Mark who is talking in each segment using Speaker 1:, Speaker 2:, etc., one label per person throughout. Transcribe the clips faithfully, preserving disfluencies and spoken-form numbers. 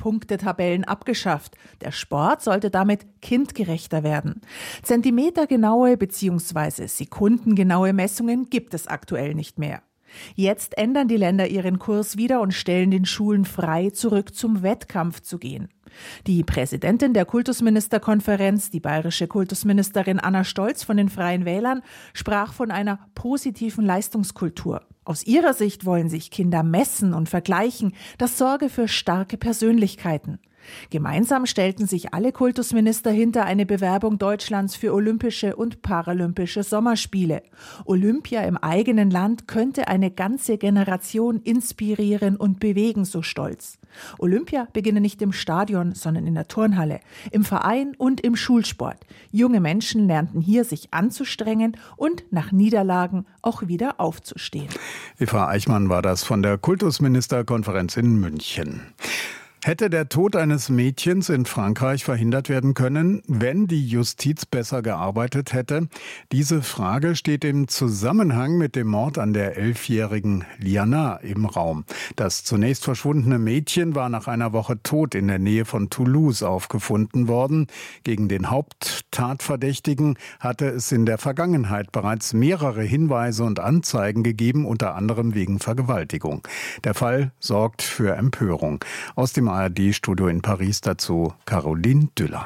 Speaker 1: Punktetabellen abgeschafft. Der Sport sollte damit kindgerechter werden. Zentimetergenaue bzw. sekundengenaue Messungen gibt es aktuell nicht mehr. Jetzt ändern die Länder ihren Kurs wieder und stellen den Schulen frei, zurück zum Wettkampf zu gehen. Die Präsidentin der Kultusministerkonferenz, die bayerische Kultusministerin Anna Stolz von den Freien Wählern, sprach von einer positiven Leistungskultur. Aus ihrer Sicht wollen sich Kinder messen und vergleichen. Das sorge für starke Persönlichkeiten. Gemeinsam stellten sich alle Kultusminister hinter eine Bewerbung Deutschlands für Olympische und Paralympische Sommerspiele. Olympia im eigenen Land könnte eine ganze Generation inspirieren und bewegen, so Stolz. Olympia beginne nicht im Stadion, sondern in der Turnhalle, im Verein und im Schulsport. Junge Menschen lernten hier, sich anzustrengen und nach Niederlagen auch wieder aufzustehen.
Speaker 2: Eva Eichmann war das von der Kultusministerkonferenz in München. Hätte der Tod eines Mädchens in Frankreich verhindert werden können, wenn die Justiz besser gearbeitet hätte? Diese Frage steht im Zusammenhang mit dem Mord an der elfjährigen Liana im Raum. Das zunächst verschwundene Mädchen war nach einer Woche tot in der Nähe von Toulouse aufgefunden worden. Gegen den Haupttatverdächtigen hatte es in der Vergangenheit bereits mehrere Hinweise und Anzeigen gegeben, unter anderem wegen Vergewaltigung. Der Fall sorgt für Empörung. Aus dem A R D-Studio in Paris dazu Caroline Düller.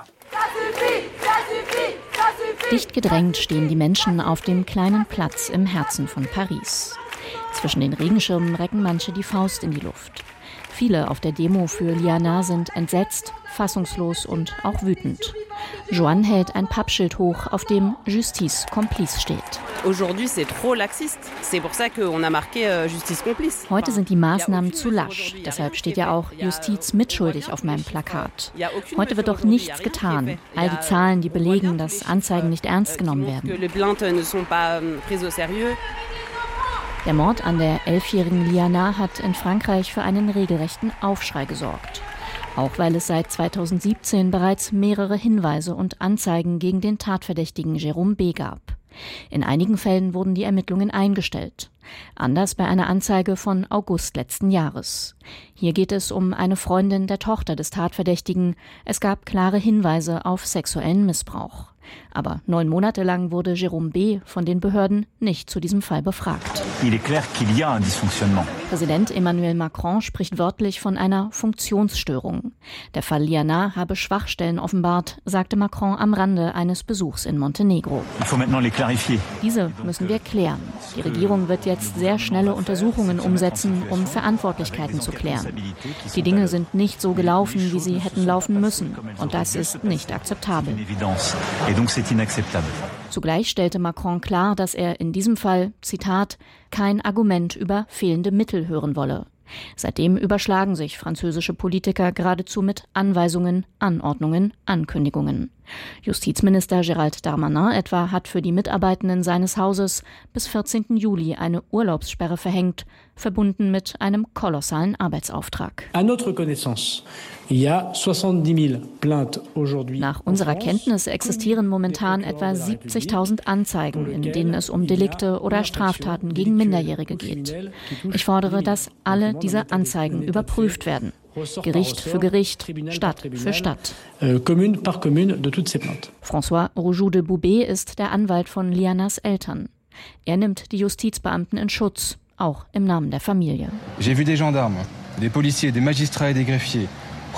Speaker 3: Dicht gedrängt stehen die Menschen auf dem kleinen Platz im Herzen von Paris. Zwischen den Regenschirmen recken manche die Faust in die Luft. Viele auf der Demo für Liana sind entsetzt, fassungslos und auch wütend. Joanne hält ein Pappschild hoch, auf dem Justice Complice steht. Heute sind die Maßnahmen zu lasch. Deshalb steht ja auch Justiz mitschuldig auf meinem Plakat. Heute wird doch nichts getan. All die Zahlen, die belegen, dass Anzeigen nicht ernst genommen werden. Der Mord an der elfjährigen Liana hat in Frankreich für einen regelrechten Aufschrei gesorgt. Auch weil es seit zweitausendsiebzehn bereits mehrere Hinweise und Anzeigen gegen den Tatverdächtigen Jérôme B. gab. In einigen Fällen wurden die Ermittlungen eingestellt. Anders bei einer Anzeige von August letzten Jahres. Hier geht es um eine Freundin der Tochter des Tatverdächtigen. Es gab klare Hinweise auf sexuellen Missbrauch. Aber neun Monate lang wurde Jérôme B. von den Behörden nicht zu diesem Fall befragt. Präsident Emmanuel Macron spricht wörtlich von einer Funktionsstörung. Der Fall Liana habe Schwachstellen offenbart, sagte Macron am Rande eines Besuchs in Montenegro. Diese müssen wir klären. Die Regierung wird jetzt sehr schnelle Untersuchungen umsetzen, um Verantwortlichkeiten zu klären. Die Dinge sind nicht so gelaufen, wie sie hätten laufen müssen. Und das ist nicht akzeptabel. Zugleich stellte Macron klar, dass er in diesem Fall, Zitat, kein Argument über fehlende Mittel hören wolle. Seitdem überschlagen sich französische Politiker geradezu mit Anweisungen, Anordnungen, Ankündigungen. Justizminister Gérald Darmanin etwa hat für die Mitarbeitenden seines Hauses bis vierzehnten Juli eine Urlaubssperre verhängt, verbunden mit einem kolossalen Arbeitsauftrag. Nach unserer Kenntnis existieren momentan etwa siebzigtausend Anzeigen, in denen es um Delikte oder Straftaten gegen Minderjährige geht. Ich fordere, dass alle diese Anzeigen überprüft werden. Gericht für Gericht, Stadt für Stadt. François Roujoux de Boubé ist der Anwalt von Lianas Eltern. Er nimmt die Justizbeamten in Schutz, auch im Namen der Familie.
Speaker 4: J'ai vu des gendarmes, des policiers, des magistrats et des greffiers.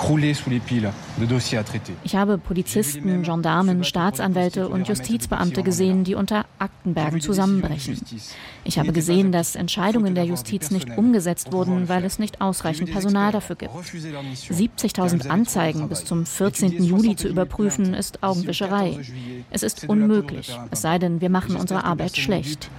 Speaker 3: Ich habe Polizisten, Gendarmen, Staatsanwälte und Justizbeamte gesehen, die unter Aktenbergen zusammenbrechen. Ich habe gesehen, dass Entscheidungen der Justiz nicht umgesetzt wurden, weil es nicht ausreichend Personal dafür gibt. siebzigtausend Anzeigen bis zum vierzehnten Juli zu überprüfen, ist Augenwischerei. Es ist unmöglich, es sei denn, wir machen unsere Arbeit schlecht.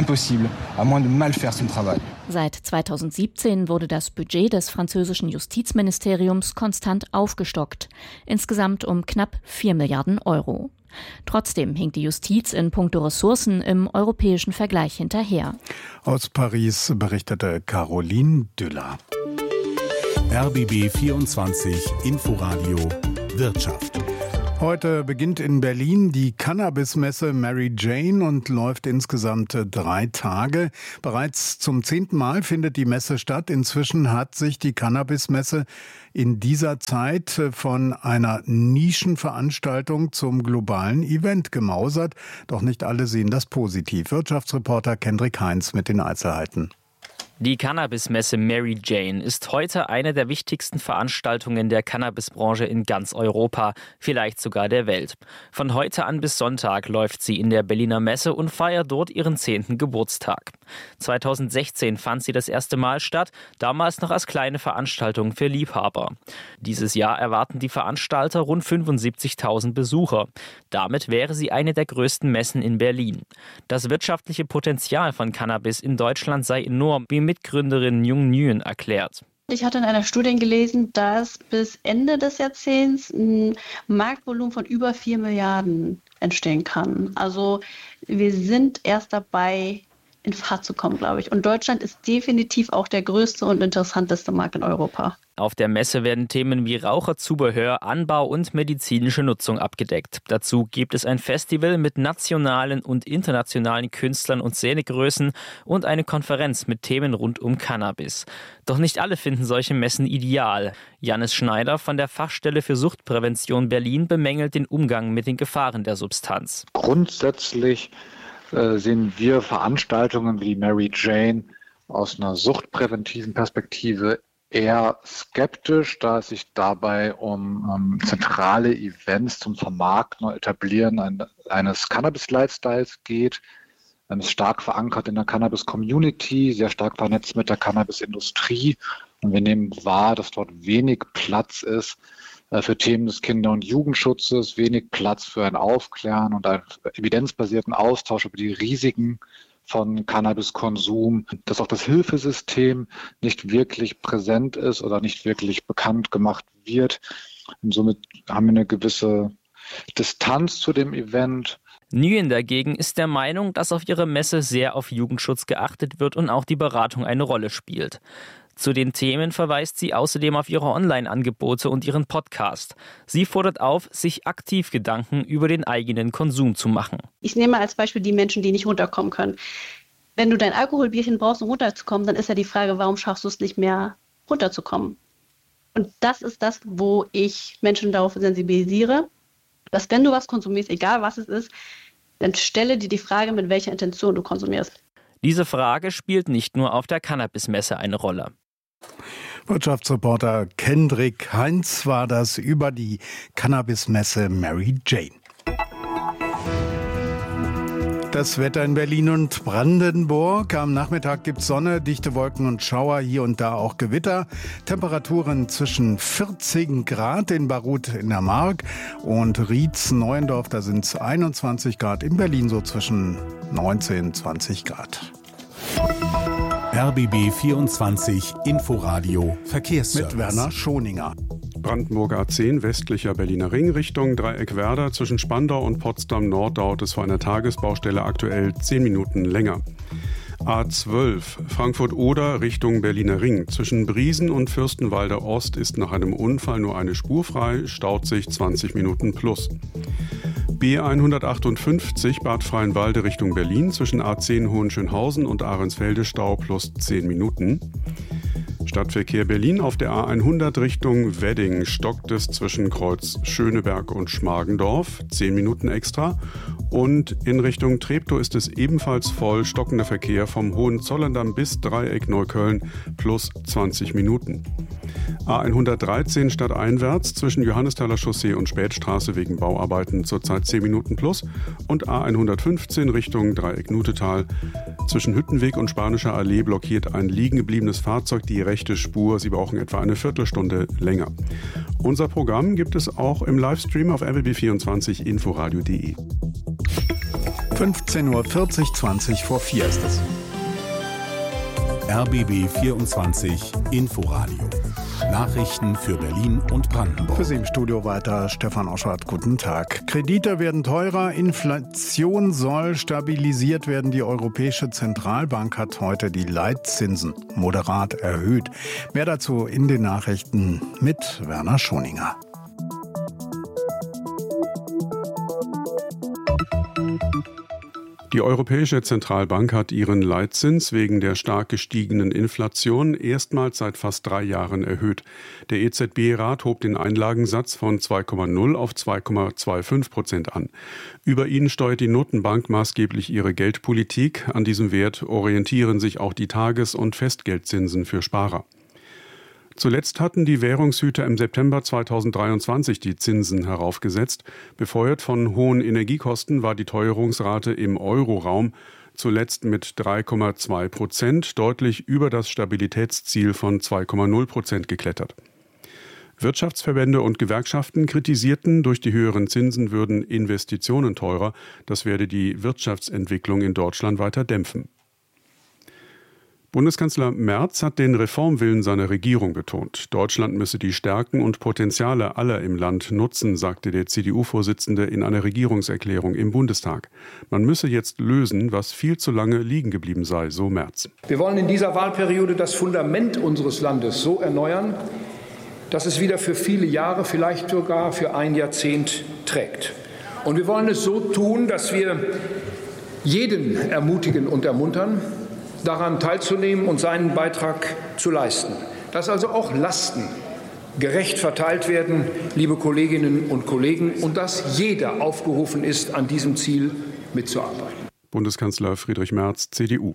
Speaker 3: Seit zweitausendsiebzehn wurde das Budget des französischen Justizministeriums konstant aufgestockt, insgesamt um knapp vier Milliarden Euro. Trotzdem hinkt die Justiz in puncto Ressourcen im europäischen Vergleich hinterher.
Speaker 2: Aus Paris berichtete Caroline Düller.
Speaker 5: R B B vierundzwanzig Inforadio Wirtschaft.
Speaker 2: Heute beginnt in Berlin die Cannabis-Messe Mary Jane und läuft insgesamt drei Tage. Bereits zum zehnten Mal findet die Messe statt. Inzwischen hat sich die Cannabis-Messe in dieser Zeit von einer Nischenveranstaltung zum globalen Event gemausert. Doch nicht alle sehen das positiv. Wirtschaftsreporter Kendrick Heinz mit den Einzelheiten.
Speaker 5: Die Cannabis-Messe Mary Jane ist heute eine der wichtigsten Veranstaltungen der Cannabisbranche in ganz Europa, vielleicht sogar der Welt. Von heute an bis Sonntag läuft sie in der Berliner Messe und feiert dort ihren zehnten Geburtstag. zweitausendsechzehn fand sie das erste Mal statt, damals noch als kleine Veranstaltung für Liebhaber. Dieses Jahr erwarten die Veranstalter rund fünfundsiebzigtausend Besucher. Damit wäre sie eine der größten Messen in Berlin. Das wirtschaftliche Potenzial von Cannabis in Deutschland sei enorm, wie Mitgründerin Jung Nguyen erklärt.
Speaker 6: Ich hatte in einer Studie gelesen, dass bis Ende des Jahrzehnts ein Marktvolumen von über vier Milliarden entstehen kann. Also wir sind erst dabei, in Fahrt zu kommen, glaube ich. Und Deutschland ist definitiv auch der größte und interessanteste Markt in Europa.
Speaker 5: Auf der Messe werden Themen wie Raucherzubehör, Anbau und medizinische Nutzung abgedeckt. Dazu gibt es ein Festival mit nationalen und internationalen Künstlern und Szenegrößen und eine Konferenz mit Themen rund um Cannabis. Doch nicht alle finden solche Messen ideal. Jannis Schneider von der Fachstelle für Suchtprävention Berlin bemängelt den Umgang mit den Gefahren der Substanz.
Speaker 7: Grundsätzlich äh, sehen wir Veranstaltungen wie Mary Jane aus einer suchtpräventiven Perspektive eher skeptisch, da es sich dabei um ähm, zentrale Events zum Vermarkten und Etablieren ein, eines Cannabis-Lifestyles geht. Es ist stark verankert in der Cannabis-Community, sehr stark vernetzt mit der Cannabis-Industrie. Und wir nehmen wahr, dass dort wenig Platz ist äh, für Themen des Kinder- und Jugendschutzes, wenig Platz für ein Aufklären und einen evidenzbasierten Austausch über die Risiken von Cannabiskonsum, dass auch das Hilfesystem nicht wirklich präsent ist oder nicht wirklich bekannt gemacht wird. Und somit haben wir eine gewisse Distanz zu dem Event.
Speaker 5: Nguyen dagegen ist der Meinung, dass auf ihrer Messe sehr auf Jugendschutz geachtet wird und auch die Beratung eine Rolle spielt. Zu den Themen verweist sie außerdem auf ihre Online-Angebote und ihren Podcast. Sie fordert auf, sich aktiv Gedanken über den eigenen Konsum zu machen.
Speaker 6: Ich nehme als Beispiel die Menschen, die nicht runterkommen können. Wenn du dein Alkoholbierchen brauchst, um runterzukommen, dann ist ja die Frage, warum schaffst du es nicht mehr, runterzukommen? Und das ist das, wo ich Menschen darauf sensibilisiere, dass wenn du was konsumierst, egal was es ist, dann stelle dir die Frage, mit welcher Intention du konsumierst.
Speaker 5: Diese Frage spielt nicht nur auf der Cannabis-Messe eine Rolle.
Speaker 2: Wirtschaftsreporter Kendrick Heinz war das über die Cannabis-Messe Mary Jane. Das Wetter in Berlin und Brandenburg. Am Nachmittag gibt es Sonne, dichte Wolken und Schauer, hier und da auch Gewitter. Temperaturen zwischen vierzig Grad in Barut in der Mark und Rietz-Neuendorf, da sind es einundzwanzig Grad. In Berlin so zwischen neunzehn, zwanzig Grad.
Speaker 8: R B B vierundzwanzig Inforadio Verkehrsservice.
Speaker 2: Mit Werner Schoninger.
Speaker 9: Brandenburger A zehn, westlicher Berliner Ring, Richtung Dreieck-Werder. Zwischen Spandau und Potsdam-Nord dauert es vor einer Tagesbaustelle aktuell zehn Minuten länger. A zwölf, Frankfurt-Oder, Richtung Berliner Ring. Zwischen Briesen und Fürstenwalde Ost ist nach einem Unfall nur eine Spur frei, staut sich zwanzig Minuten plus. B hundertachtundfünfzig, Bad Freienwalde Richtung Berlin. Zwischen A zehn Hohenschönhausen und Ahrensfelde Stau plus zehn Minuten. Stadtverkehr Berlin auf der A hundert Richtung Wedding stockt es zwischen Kreuz Schöneberg und Schmargendorf, zehn Minuten extra. Und in Richtung Treptow ist es ebenfalls voll, stockender Verkehr vom Hohenzollerndamm bis Dreieck Neukölln plus zwanzig Minuten. A hundertdreizehn stadteinwärts zwischen Johannesthaler Chaussee und Spätstraße wegen Bauarbeiten zurzeit zehn Minuten plus und A hundertfünfzehn Richtung Dreieck Nutetal. Zwischen Hüttenweg und Spanischer Allee blockiert ein liegen gebliebenes Fahrzeug die rechte Spur. Sie brauchen etwa eine Viertelstunde länger. Unser Programm gibt es auch im Livestream auf R B B vierundzwanzig inforadio punkt de.
Speaker 2: fünfzehn Uhr vierzig, zwanzig vor vier ist es.
Speaker 8: R B B vierundzwanzig Inforadio. Nachrichten für Berlin und Brandenburg.
Speaker 2: Für Sie im Studio weiter Stefan Oschwart. Guten Tag. Kredite werden teurer, Inflation soll stabilisiert werden. Die Europäische Zentralbank hat heute die Leitzinsen moderat erhöht. Mehr dazu in den Nachrichten mit Werner Schoninger.
Speaker 9: Die Europäische Zentralbank hat ihren Leitzins wegen der stark gestiegenen Inflation erstmals seit fast drei Jahren erhöht. Der E Z B-Rat hob den Einlagensatz von zwei Komma null auf zwei Komma fünfundzwanzig Prozent an. Über ihn steuert die Notenbank maßgeblich ihre Geldpolitik. An diesem Wert orientieren sich auch die Tages- und Festgeldzinsen für Sparer. Zuletzt hatten die Währungshüter im September zweitausenddreiundzwanzig die Zinsen heraufgesetzt. Befeuert von hohen Energiekosten war die Teuerungsrate im Euroraum zuletzt mit drei Komma zwei Prozent deutlich über das Stabilitätsziel von zwei Komma null Prozent geklettert. Wirtschaftsverbände und Gewerkschaften kritisierten, durch die höheren Zinsen würden Investitionen teurer. Das werde die Wirtschaftsentwicklung in Deutschland weiter dämpfen. Bundeskanzler Merz hat den Reformwillen seiner Regierung betont. Deutschland müsse die Stärken und Potenziale aller im Land nutzen, sagte der C D U-Vorsitzende in einer Regierungserklärung im Bundestag. Man müsse jetzt lösen, was viel zu lange liegen geblieben sei, so Merz.
Speaker 10: Wir wollen in dieser Wahlperiode das Fundament unseres Landes so erneuern, dass es wieder für viele Jahre, vielleicht sogar für ein Jahrzehnt trägt. Und wir wollen es so tun, dass wir jeden ermutigen und ermuntern, daran teilzunehmen und seinen Beitrag zu leisten. Dass also auch Lasten gerecht verteilt werden, liebe Kolleginnen und Kollegen, und dass jeder aufgerufen ist, an diesem Ziel mitzuarbeiten.
Speaker 9: Bundeskanzler Friedrich Merz, C D U.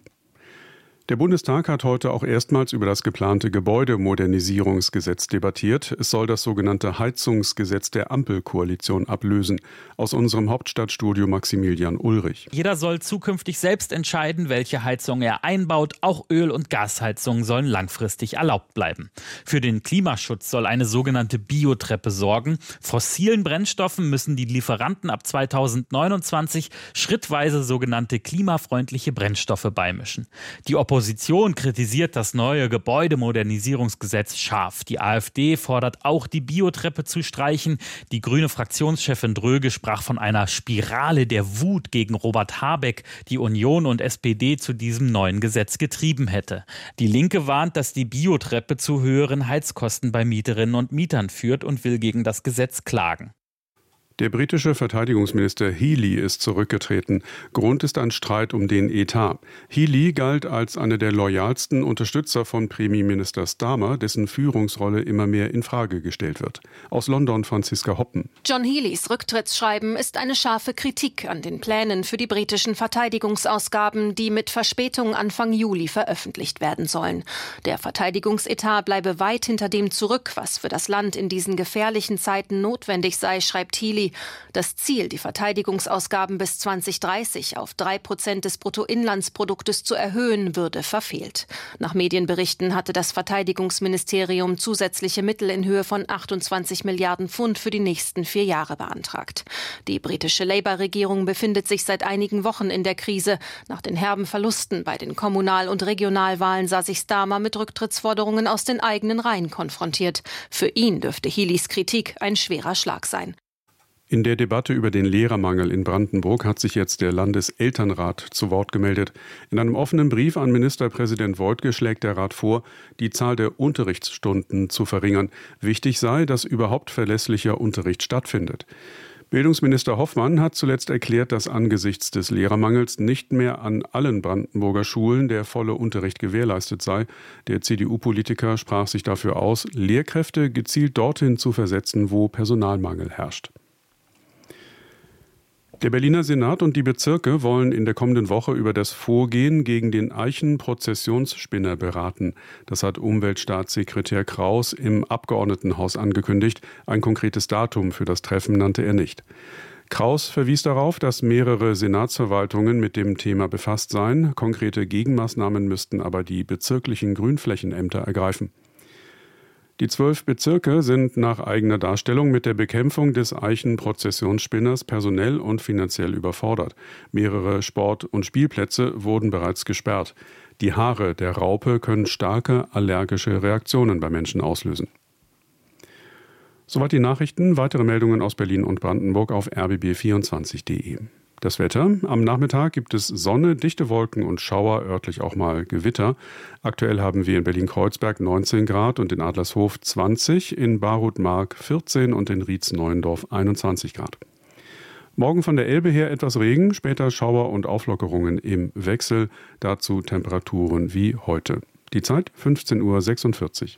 Speaker 9: Der Bundestag hat heute auch erstmals über das geplante Gebäudemodernisierungsgesetz debattiert. Es soll das sogenannte Heizungsgesetz der Ampelkoalition ablösen. Aus unserem Hauptstadtstudio Maximilian Ulrich.
Speaker 11: Jeder soll zukünftig selbst entscheiden, welche Heizung er einbaut. Auch Öl- und Gasheizungen sollen langfristig erlaubt bleiben. Für den Klimaschutz soll eine sogenannte Biotreppe sorgen. Fossilen Brennstoffen müssen die Lieferanten ab zweitausendneunundzwanzig schrittweise sogenannte klimafreundliche Brennstoffe beimischen. Die Opposition kritisiert das neue Gebäudemodernisierungsgesetz scharf. Die AfD fordert auch, die Biotreppe zu streichen. Die grüne Fraktionschefin Dröge sprach von einer Spirale der Wut gegen Robert Habeck, die Union und S P D zu diesem neuen Gesetz getrieben hätte. Die Linke warnt, dass die Biotreppe zu höheren Heizkosten bei Mieterinnen und Mietern führt und will gegen das Gesetz klagen.
Speaker 9: Der britische Verteidigungsminister Healey ist zurückgetreten. Grund ist ein Streit um den Etat. Healey galt als einer der loyalsten Unterstützer von Premierminister Starmer, dessen Führungsrolle immer mehr in Frage gestellt wird. Aus London Franziska Hoppen.
Speaker 12: John Healeys Rücktrittsschreiben ist eine scharfe Kritik an den Plänen für die britischen Verteidigungsausgaben, die mit Verspätung Anfang Juli veröffentlicht werden sollen. Der Verteidigungsetat bleibe weit hinter dem zurück, was für das Land in diesen gefährlichen Zeiten notwendig sei, schreibt Healey. Das Ziel, die Verteidigungsausgaben bis zwanzig dreißig auf drei Prozent des Bruttoinlandsproduktes zu erhöhen, würde verfehlt. Nach Medienberichten hatte das Verteidigungsministerium zusätzliche Mittel in Höhe von achtundzwanzig Milliarden Pfund für die nächsten vier Jahre beantragt. Die britische Labour-Regierung befindet sich seit einigen Wochen in der Krise. Nach den herben Verlusten bei den Kommunal- und Regionalwahlen sah sich Starmer mit Rücktrittsforderungen aus den eigenen Reihen konfrontiert. Für ihn dürfte Healeys Kritik ein schwerer Schlag sein.
Speaker 9: In der Debatte über den Lehrermangel in Brandenburg hat sich jetzt der Landeselternrat zu Wort gemeldet. In einem offenen Brief an Ministerpräsident Woidke schlägt der Rat vor, die Zahl der Unterrichtsstunden zu verringern. Wichtig sei, dass überhaupt verlässlicher Unterricht stattfindet. Bildungsminister Hoffmann hat zuletzt erklärt, dass angesichts des Lehrermangels nicht mehr an allen Brandenburger Schulen der volle Unterricht gewährleistet sei. Der C D U-Politiker sprach sich dafür aus, Lehrkräfte gezielt dorthin zu versetzen, wo Personalmangel herrscht. Der Berliner Senat und die Bezirke wollen in der kommenden Woche über das Vorgehen gegen den Eichen-Prozessionsspinner beraten. Das hat Umweltstaatssekretär Kraus im Abgeordnetenhaus angekündigt. Ein konkretes Datum für das Treffen nannte er nicht. Kraus verwies darauf, dass mehrere Senatsverwaltungen mit dem Thema befasst seien. Konkrete Gegenmaßnahmen müssten aber die bezirklichen Grünflächenämter ergreifen. Die zwölf Bezirke sind nach eigener Darstellung mit der Bekämpfung des Eichen-Prozessionsspinners personell und finanziell überfordert. Mehrere Sport- und Spielplätze wurden bereits gesperrt. Die Haare der Raupe können starke allergische Reaktionen bei Menschen auslösen. Soweit die Nachrichten. Weitere Meldungen aus Berlin und Brandenburg auf r b b vierundzwanzig punkt d e. Das Wetter. Am Nachmittag gibt es Sonne, dichte Wolken und Schauer, örtlich auch mal Gewitter. Aktuell haben wir in Berlin-Kreuzberg neunzehn Grad und in Adlershof zwanzig, in Barut-Mark vierzehn und in Rietz-Neuendorf einundzwanzig Grad. Morgen von der Elbe her etwas Regen, später Schauer und Auflockerungen im Wechsel. Dazu Temperaturen wie heute. Die Zeit fünfzehn Uhr sechsundvierzig.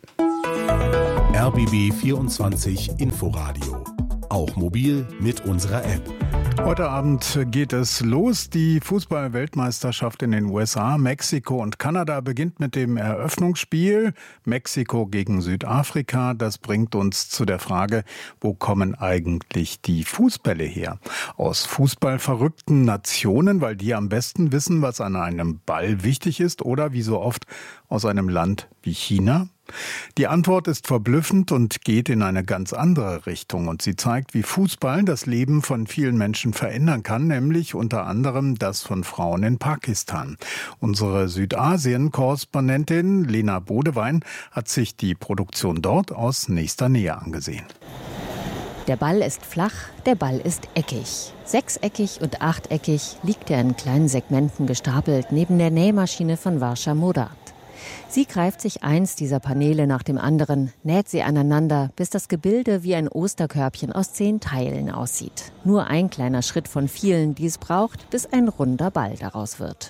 Speaker 8: R B B vierundzwanzig Inforadio. Auch mobil mit unserer App.
Speaker 2: Heute Abend geht es los. Die Fußball-Weltmeisterschaft in den U S A, Mexiko und Kanada beginnt mit dem Eröffnungsspiel. Mexiko gegen Südafrika. Das bringt uns zu der Frage, wo kommen eigentlich die Fußbälle her? Aus fußballverrückten Nationen, weil die am besten wissen, was an einem Ball wichtig ist, oder wie so oft aus einem Land wie China? Die Antwort ist verblüffend und geht in eine ganz andere Richtung. Und sie zeigt, wie Fußball das Leben von vielen Menschen verändern kann, nämlich unter anderem das von Frauen in Pakistan. Unsere Südasien-Korrespondentin Lena Bodewein hat sich die Produktion dort aus nächster Nähe angesehen.
Speaker 13: Der Ball ist flach, der Ball ist eckig. Sechseckig und achteckig liegt er in kleinen Segmenten gestapelt neben der Nähmaschine von Varsha Murad. Sie greift sich eins dieser Paneele nach dem anderen, näht sie aneinander, bis das Gebilde wie ein Osterkörbchen aus zehn Teilen aussieht. Nur ein kleiner Schritt von vielen, die es braucht, bis ein runder Ball daraus wird.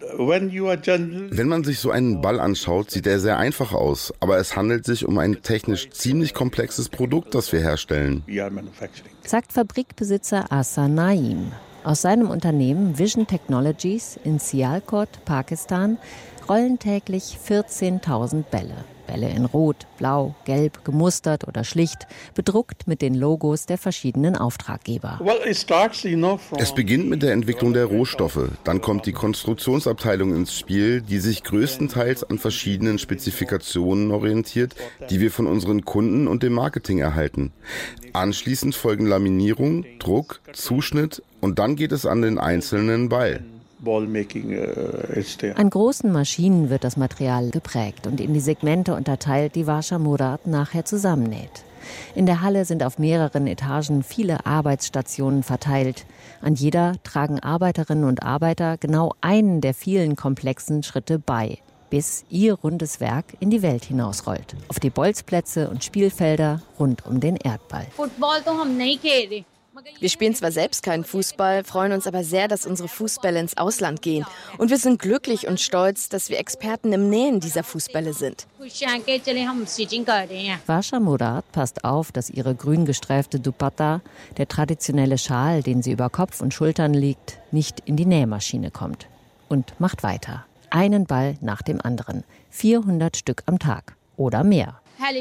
Speaker 14: Wenn man sich so einen Ball anschaut, sieht er sehr einfach aus. Aber es handelt sich um ein technisch ziemlich komplexes Produkt, das wir herstellen,
Speaker 13: sagt Fabrikbesitzer Asa Naim. Aus seinem Unternehmen Vision Technologies in Sialkot, Pakistan, rollen täglich vierzehntausend Bälle. Bälle in Rot, Blau, Gelb, gemustert oder schlicht, bedruckt mit den Logos der verschiedenen Auftraggeber.
Speaker 14: Es beginnt mit der Entwicklung der Rohstoffe. Dann kommt die Konstruktionsabteilung ins Spiel, die sich größtenteils an verschiedenen Spezifikationen orientiert, die wir von unseren Kunden und dem Marketing erhalten. Anschließend folgen Laminierung, Druck, Zuschnitt und dann geht es an den einzelnen Ball.
Speaker 13: An großen Maschinen wird das Material geprägt und in die Segmente unterteilt, die Varsha Murad nachher zusammennäht. In der Halle sind auf mehreren Etagen viele Arbeitsstationen verteilt. An jeder tragen Arbeiterinnen und Arbeiter genau einen der vielen komplexen Schritte bei, bis ihr rundes Werk in die Welt hinausrollt. Auf die Bolzplätze und Spielfelder rund um den Erdball.
Speaker 15: Wir spielen zwar selbst keinen Fußball, freuen uns aber sehr, dass unsere Fußbälle ins Ausland gehen. Und wir sind glücklich und stolz, dass wir Experten im Nähen dieser Fußbälle sind.
Speaker 13: Varsha Murad passt auf, dass ihre grün gestreifte Dupatta, der traditionelle Schal, den sie über Kopf und Schultern liegt, nicht in die Nähmaschine kommt. Und macht weiter. Einen Ball nach dem anderen. vierhundert Stück am Tag oder mehr.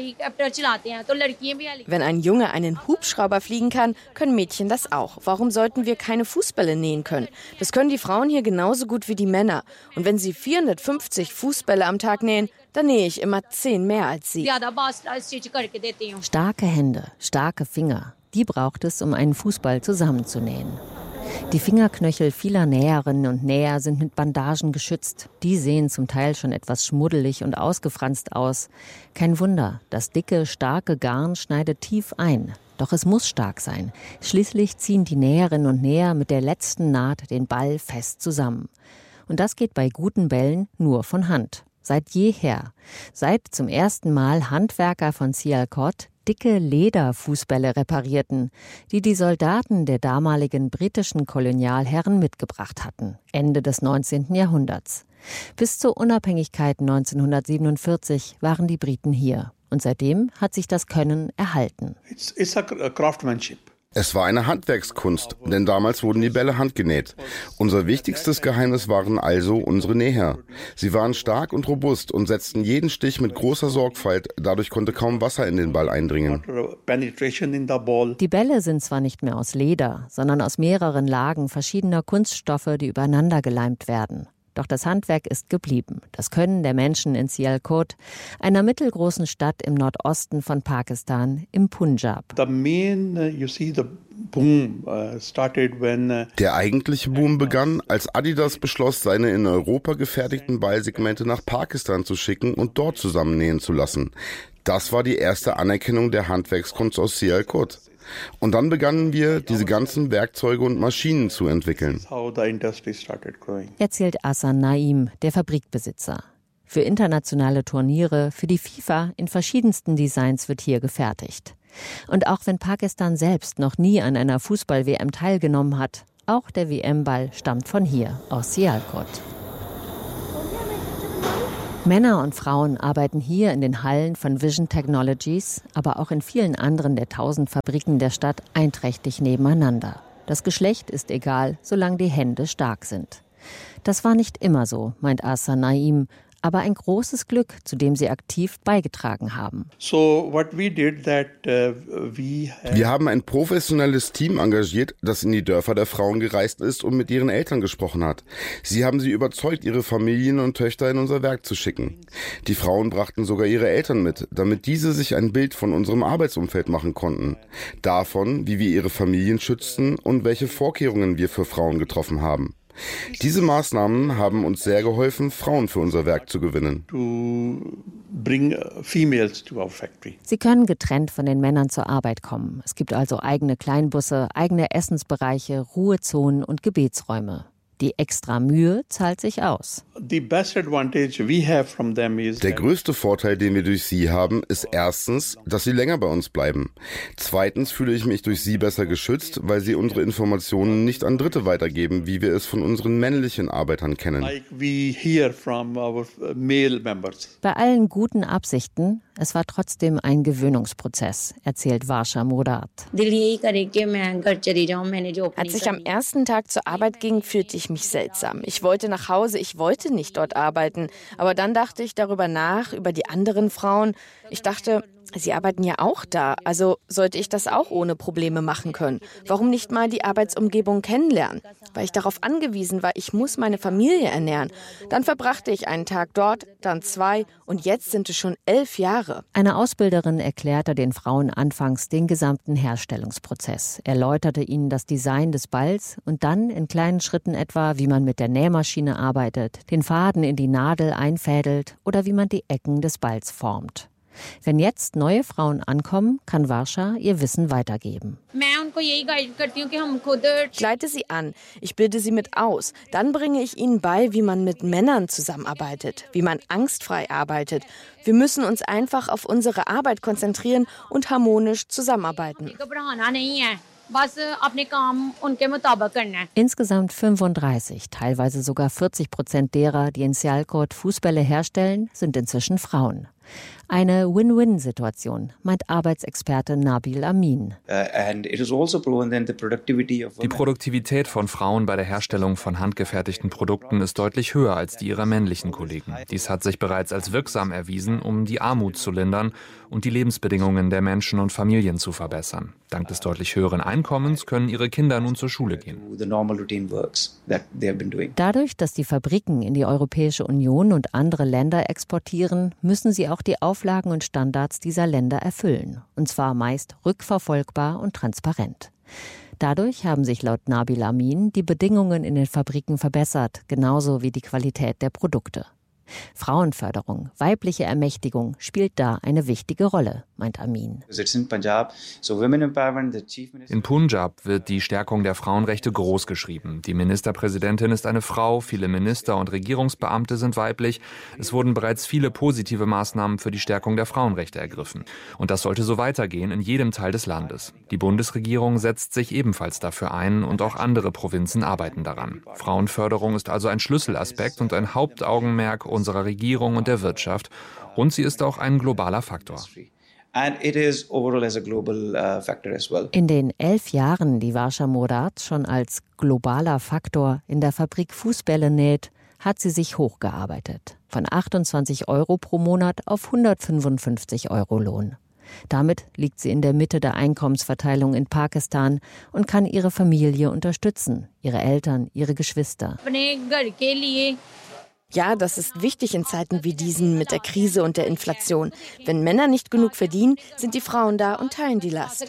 Speaker 15: Wenn ein Junge einen Hubschrauber fliegen kann, können Mädchen das auch. Warum sollten wir keine Fußbälle nähen können? Das können die Frauen hier genauso gut wie die Männer. Und wenn sie vierhundertfünfzig Fußbälle am Tag nähen, dann nähe ich immer zehn mehr als sie.
Speaker 13: Starke Hände, starke Finger, die braucht es, um einen Fußball zusammenzunähen. Die Fingerknöchel vieler Näherinnen und Näher sind mit Bandagen geschützt. Die sehen zum Teil schon etwas schmuddelig und ausgefranst aus. Kein Wunder, das dicke, starke Garn schneidet tief ein. Doch es muss stark sein. Schließlich ziehen die Näherinnen und Näher mit der letzten Naht den Ball fest zusammen. Und das geht bei guten Bällen nur von Hand. Seit jeher. Seit zum ersten Mal Handwerker von Sialkot dicke Lederfußbälle reparierten, die die Soldaten der damaligen britischen Kolonialherren mitgebracht hatten, Ende des neunzehnten Jahrhunderts. Bis zur Unabhängigkeit neunzehnhundertsiebenundvierzig waren die Briten hier. Und seitdem hat sich das Können erhalten.
Speaker 14: It's, it's a craftsmanship. Es war eine Handwerkskunst, denn damals wurden die Bälle handgenäht. Unser wichtigstes Geheimnis waren also unsere Näher. Sie waren stark und robust und setzten jeden Stich mit großer Sorgfalt, dadurch konnte kaum Wasser in den Ball eindringen.
Speaker 13: Die Bälle sind zwar nicht mehr aus Leder, sondern aus mehreren Lagen verschiedener Kunststoffe, die übereinander geleimt werden. Doch das Handwerk ist geblieben. Das Können der Menschen in Sialkot, einer mittelgroßen Stadt im Nordosten von Pakistan, im Punjab.
Speaker 14: Der eigentliche Boom begann, als Adidas beschloss, seine in Europa gefertigten Ballsegmente nach Pakistan zu schicken und dort zusammennähen zu lassen. Das war die erste Anerkennung der Handwerkskunst aus Sialkot. Und dann begannen wir, diese ganzen Werkzeuge und Maschinen zu entwickeln.
Speaker 13: Erzählt Asan Naim, der Fabrikbesitzer. Für internationale Turniere, für die FIFA in verschiedensten Designs wird hier gefertigt. Und auch wenn Pakistan selbst noch nie an einer Fußball-W M teilgenommen hat, auch der W M-Ball stammt von hier, aus Sialkot. Männer und Frauen arbeiten hier in den Hallen von Vision Technologies, aber auch in vielen anderen der tausend Fabriken der Stadt einträchtig nebeneinander. Das Geschlecht ist egal, solange die Hände stark sind. Das war nicht immer so, meint Asa Naim, aber ein großes Glück, zu dem sie aktiv beigetragen haben.
Speaker 14: So what we did that, uh, we Wir haben ein professionelles Team engagiert, das in die Dörfer der Frauen gereist ist und mit ihren Eltern gesprochen hat. Sie haben sie überzeugt, ihre Familien und Töchter in unser Werk zu schicken. Die Frauen brachten sogar ihre Eltern mit, damit diese sich ein Bild von unserem Arbeitsumfeld machen konnten. Davon, wie wir ihre Familien schützten und welche Vorkehrungen wir für Frauen getroffen haben. Diese Maßnahmen haben uns sehr geholfen, Frauen für unser Werk zu gewinnen.
Speaker 13: Sie können getrennt von den Männern zur Arbeit kommen. Es gibt also eigene Kleinbusse, eigene Essensbereiche, Ruhezonen und Gebetsräume. Die extra Mühe zahlt sich aus.
Speaker 14: Der größte Vorteil, den wir durch sie haben, ist erstens, dass sie länger bei uns bleiben. Zweitens fühle ich mich durch sie besser geschützt, weil sie unsere Informationen nicht an Dritte weitergeben, wie wir es von unseren männlichen Arbeitern kennen.
Speaker 13: Bei allen guten Absichten, es war trotzdem ein Gewöhnungsprozess, erzählt Varsha Modat.
Speaker 15: Als ich am ersten Tag zur Arbeit ging, fühlte ich mich seltsam. Ich wollte nach Hause, ich wollte nicht dort arbeiten. Aber dann dachte ich darüber nach, über die anderen Frauen. Ich dachte, sie arbeiten ja auch da, also sollte ich das auch ohne Probleme machen können. Warum nicht mal die Arbeitsumgebung kennenlernen? Weil ich darauf angewiesen war, ich muss meine Familie ernähren. Dann verbrachte ich einen Tag dort, dann zwei und jetzt sind es schon elf Jahre.
Speaker 13: Eine Ausbilderin erklärte den Frauen anfangs den gesamten Herstellungsprozess, erläuterte ihnen das Design des Balls und dann in kleinen Schritten etwa, wie man mit der Nähmaschine arbeitet, den Faden in die Nadel einfädelt oder wie man die Ecken des Balls formt. Wenn jetzt neue Frauen ankommen, kann Varsha ihr Wissen weitergeben.
Speaker 15: Ich leite sie an, ich bilde sie mit aus. Dann bringe ich ihnen bei, wie man mit Männern zusammenarbeitet, wie man angstfrei arbeitet. Wir müssen uns einfach auf unsere Arbeit konzentrieren und harmonisch zusammenarbeiten.
Speaker 13: Insgesamt fünfunddreißig, teilweise sogar vierzig Prozent derer, die in Sialkot Fußbälle herstellen, sind inzwischen Frauen. Eine Win-Win-Situation, meint Arbeitsexperte Nabil Amin.
Speaker 16: Die Produktivität von Frauen bei der Herstellung von handgefertigten Produkten ist deutlich höher als die ihrer männlichen Kollegen. Dies hat sich bereits als wirksam erwiesen, um die Armut zu lindern und die Lebensbedingungen der Menschen und Familien zu verbessern. Dank des deutlich höheren Einkommens können ihre Kinder nun zur Schule gehen.
Speaker 13: Dadurch, dass die Fabriken in die Europäische Union und andere Länder exportieren, müssen sie auch die Auflagen und Standards dieser Länder erfüllen. Und zwar meist rückverfolgbar und transparent. Dadurch haben sich laut Nabil Amin die Bedingungen in den Fabriken verbessert, genauso wie die Qualität der Produkte. Frauenförderung, weibliche Ermächtigung spielt da eine wichtige Rolle, meint Amin.
Speaker 16: In Punjab wird die Stärkung der Frauenrechte großgeschrieben. Die Ministerpräsidentin ist eine Frau, viele Minister und Regierungsbeamte sind weiblich. Es wurden bereits viele positive Maßnahmen für die Stärkung der Frauenrechte ergriffen. Und das sollte so weitergehen in jedem Teil des Landes. Die Bundesregierung setzt sich ebenfalls dafür ein und auch andere Provinzen arbeiten daran. Frauenförderung ist also ein Schlüsselaspekt und ein Hauptaugenmerk unserer Regierung und der Wirtschaft. Und sie ist auch ein globaler Faktor.
Speaker 13: In den elf Jahren, die Varsha Modat schon als globaler Faktor in der Fabrik Fußbälle näht, hat sie sich hochgearbeitet. Von achtundzwanzig Euro pro Monat auf hundertfünfundfünfzig Euro Lohn. Damit liegt sie in der Mitte der Einkommensverteilung in Pakistan und kann ihre Familie unterstützen, ihre Eltern, ihre Geschwister.
Speaker 15: Ja, das ist wichtig in Zeiten wie diesen mit der Krise und der Inflation. Wenn Männer nicht genug verdienen, sind die Frauen da und teilen die Last.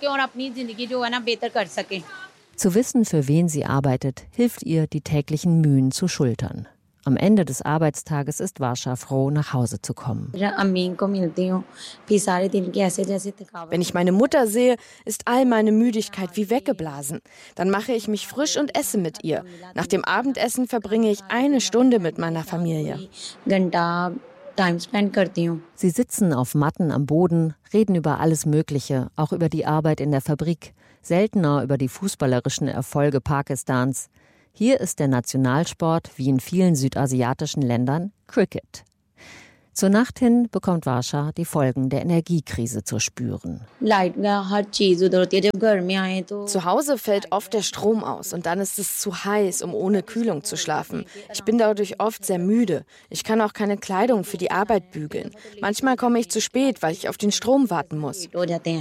Speaker 13: Zu wissen, für wen sie arbeitet, hilft ihr, die täglichen Mühen zu schultern. Am Ende des Arbeitstages ist Varsha froh, nach Hause zu kommen.
Speaker 15: Wenn ich meine Mutter sehe, ist all meine Müdigkeit wie weggeblasen. Dann mache ich mich frisch und esse mit ihr. Nach dem Abendessen verbringe ich eine Stunde mit meiner Familie.
Speaker 13: Sie sitzen auf Matten am Boden, reden über alles Mögliche, auch über die Arbeit in der Fabrik, seltener über die fußballerischen Erfolge Pakistans. Hier ist der Nationalsport, wie in vielen südasiatischen Ländern, Cricket. Zur Nacht hin bekommt Varsha die Folgen der Energiekrise zu spüren.
Speaker 15: Zu Hause fällt oft der Strom aus und dann ist es zu heiß, um ohne Kühlung zu schlafen. Ich bin dadurch oft sehr müde. Ich kann auch keine Kleidung für die Arbeit bügeln. Manchmal komme ich zu spät, weil ich auf den Strom warten muss.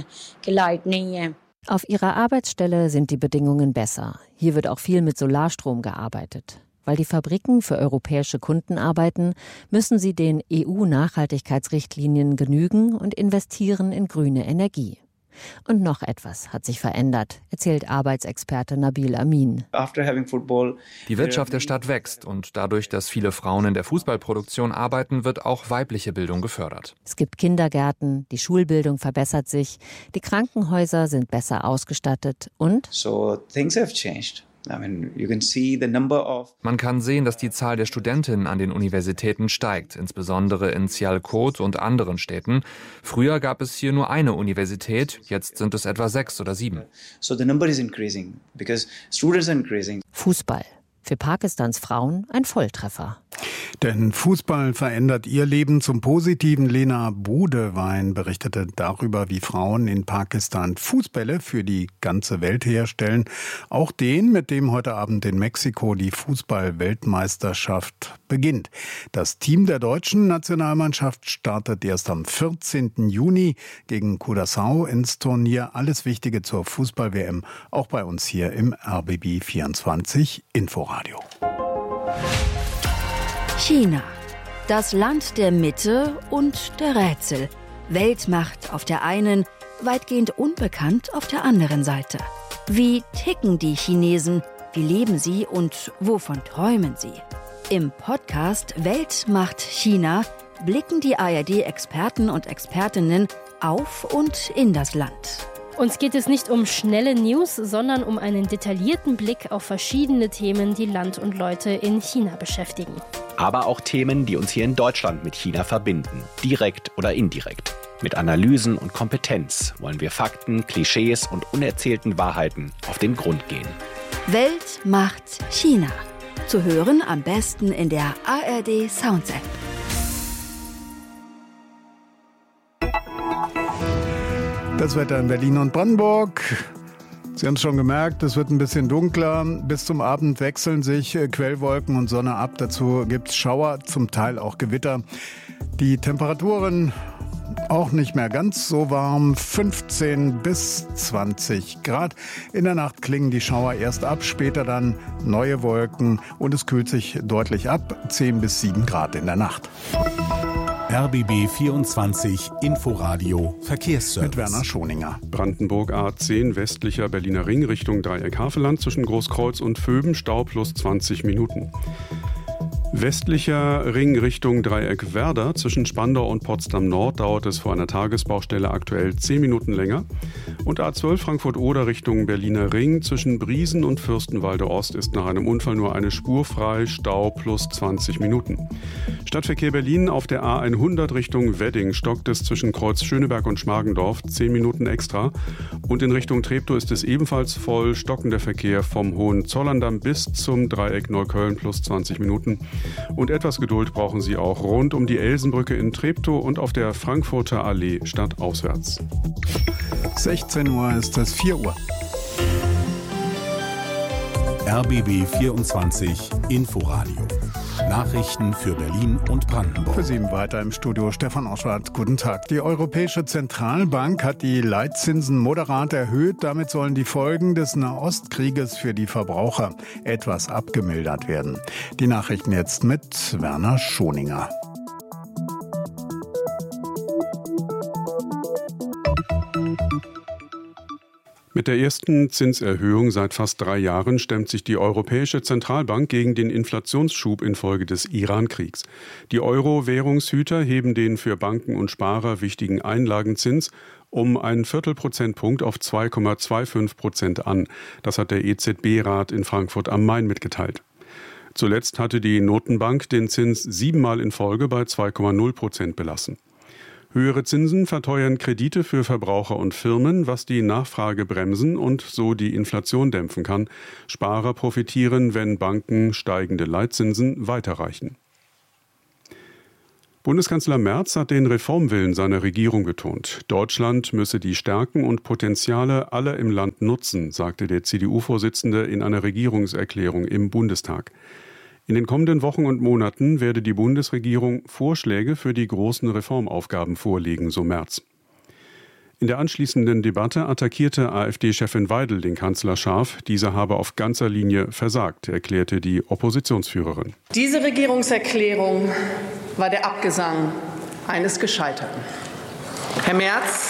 Speaker 13: Auf ihrer Arbeitsstelle sind die Bedingungen besser. Hier wird auch viel mit Solarstrom gearbeitet. Weil die Fabriken für europäische Kunden arbeiten, müssen sie den E U-Nachhaltigkeitsrichtlinien genügen und investieren in grüne Energie. Und noch etwas hat sich verändert, erzählt Arbeitsexperte Nabil Amin.
Speaker 16: Die Wirtschaft der Stadt wächst und dadurch, dass viele Frauen in der Fußballproduktion arbeiten, wird auch weibliche Bildung gefördert.
Speaker 13: Es gibt Kindergärten, die Schulbildung verbessert sich, die Krankenhäuser sind besser ausgestattet und
Speaker 16: so things have changed. Man kann sehen, dass die Zahl der Studentinnen an den Universitäten steigt, insbesondere in Sialkot und anderen Städten. Früher gab es hier nur eine Universität, jetzt sind es etwa sechs oder sieben.
Speaker 13: Fußball. Für Pakistans Frauen ein Volltreffer.
Speaker 2: Denn Fußball verändert ihr Leben zum Positiven. Lena Bodewein berichtete darüber, wie Frauen in Pakistan Fußbälle für die ganze Welt herstellen. Auch den, mit dem heute Abend in Mexiko die Fußball-Weltmeisterschaft beginnt. Das Team der deutschen Nationalmannschaft startet erst am vierzehnten Juni gegen Curaçao ins Turnier. Alles Wichtige zur Fußball-W M, auch bei uns hier im R B B vierundzwanzig Inforadio.
Speaker 17: China, das Land der Mitte und der Rätsel. Weltmacht auf der einen, weitgehend unbekannt auf der anderen Seite. Wie ticken die Chinesen? Wie leben sie und wovon träumen sie? Im Podcast Weltmacht China blicken die A R D-Experten und Expertinnen auf und in das Land.
Speaker 18: Uns geht es nicht um schnelle News, sondern um einen detaillierten Blick auf verschiedene Themen, die Land und Leute in China beschäftigen.
Speaker 19: Aber auch Themen, die uns hier in Deutschland mit China verbinden, direkt oder indirekt. Mit Analysen und Kompetenz wollen wir Fakten, Klischees und unerzählten Wahrheiten auf den Grund gehen.
Speaker 17: Weltmacht China. Zu hören am besten in der A R D Sounds App.
Speaker 2: Das Wetter in Berlin und Brandenburg. Sie haben es schon gemerkt, es wird ein bisschen dunkler. Bis zum Abend wechseln sich Quellwolken und Sonne ab. Dazu gibt es Schauer, zum Teil auch Gewitter. Die Temperaturen auch nicht mehr ganz so warm, fünfzehn bis zwanzig Grad. In der Nacht klingen die Schauer erst ab, später dann neue Wolken und es kühlt sich deutlich ab, zehn bis sieben Grad in der Nacht.
Speaker 8: R B B vierundzwanzig Inforadio Verkehrsservice.
Speaker 2: Mit Werner Schoninger.
Speaker 9: Brandenburg A zehn westlicher Berliner Ring Richtung Dreieck Havelland zwischen Großkreuz und Vöben Stau plus zwanzig Minuten. Westlicher Ring Richtung Dreieck Werder zwischen Spandau und Potsdam Nord dauert es vor einer Tagesbaustelle aktuell zehn Minuten länger. Und A zwölf Frankfurt-Oder Richtung Berliner Ring zwischen Briesen und Fürstenwalde Ost ist nach einem Unfall nur eine Spur frei, Stau plus zwanzig Minuten. Stadtverkehr Berlin auf der A hundert Richtung Wedding stockt es zwischen Kreuz Schöneberg und Schmargendorf zehn Minuten extra. Und in Richtung Treptow ist es ebenfalls voll, stockender Verkehr vom Hohenzollerndamm bis zum Dreieck Neukölln plus zwanzig Minuten. Und etwas Geduld brauchen Sie auch rund um die Elsenbrücke in Treptow und auf der Frankfurter Allee stadtauswärts.
Speaker 2: sechzehn Uhr ist es, vier Uhr.
Speaker 8: R B B vierundzwanzig Inforadio. Nachrichten für Berlin und Brandenburg.
Speaker 2: Für Sie weiter im Studio Stefan Oschwart. Guten Tag. Die Europäische Zentralbank hat die Leitzinsen moderat erhöht. Damit sollen die Folgen des Nahostkrieges für die Verbraucher etwas abgemildert werden. Die Nachrichten jetzt mit Werner Schoninger.
Speaker 9: Mit der ersten Zinserhöhung seit fast drei Jahren stemmt sich die Europäische Zentralbank gegen den Inflationsschub infolge des Iran-Kriegs. Die Euro-Währungshüter heben den für Banken und Sparer wichtigen Einlagenzins um einen Viertelprozentpunkt auf zwei Komma fünfundzwanzig Prozent an. Das hat der E Z B-Rat in Frankfurt am Main mitgeteilt. Zuletzt hatte die Notenbank den Zins siebenmal in Folge bei zwei Komma null Prozent belassen. Höhere Zinsen verteuern Kredite für Verbraucher und Firmen, was die Nachfrage bremsen und so die Inflation dämpfen kann. Sparer profitieren, wenn Banken steigende Leitzinsen weiterreichen. Bundeskanzler Merz hat den Reformwillen seiner Regierung betont. Deutschland müsse die Stärken und Potenziale aller im Land nutzen, sagte der C D U-Vorsitzende in einer Regierungserklärung im Bundestag. In den kommenden Wochen und Monaten werde die Bundesregierung Vorschläge für die großen Reformaufgaben vorlegen, so Merz. In der anschließenden Debatte attackierte AfD-Chefin Weidel den Kanzler scharf. Dieser habe auf ganzer Linie versagt, erklärte die Oppositionsführerin.
Speaker 20: Diese Regierungserklärung war der Abgesang eines Gescheiterten. Herr Merz,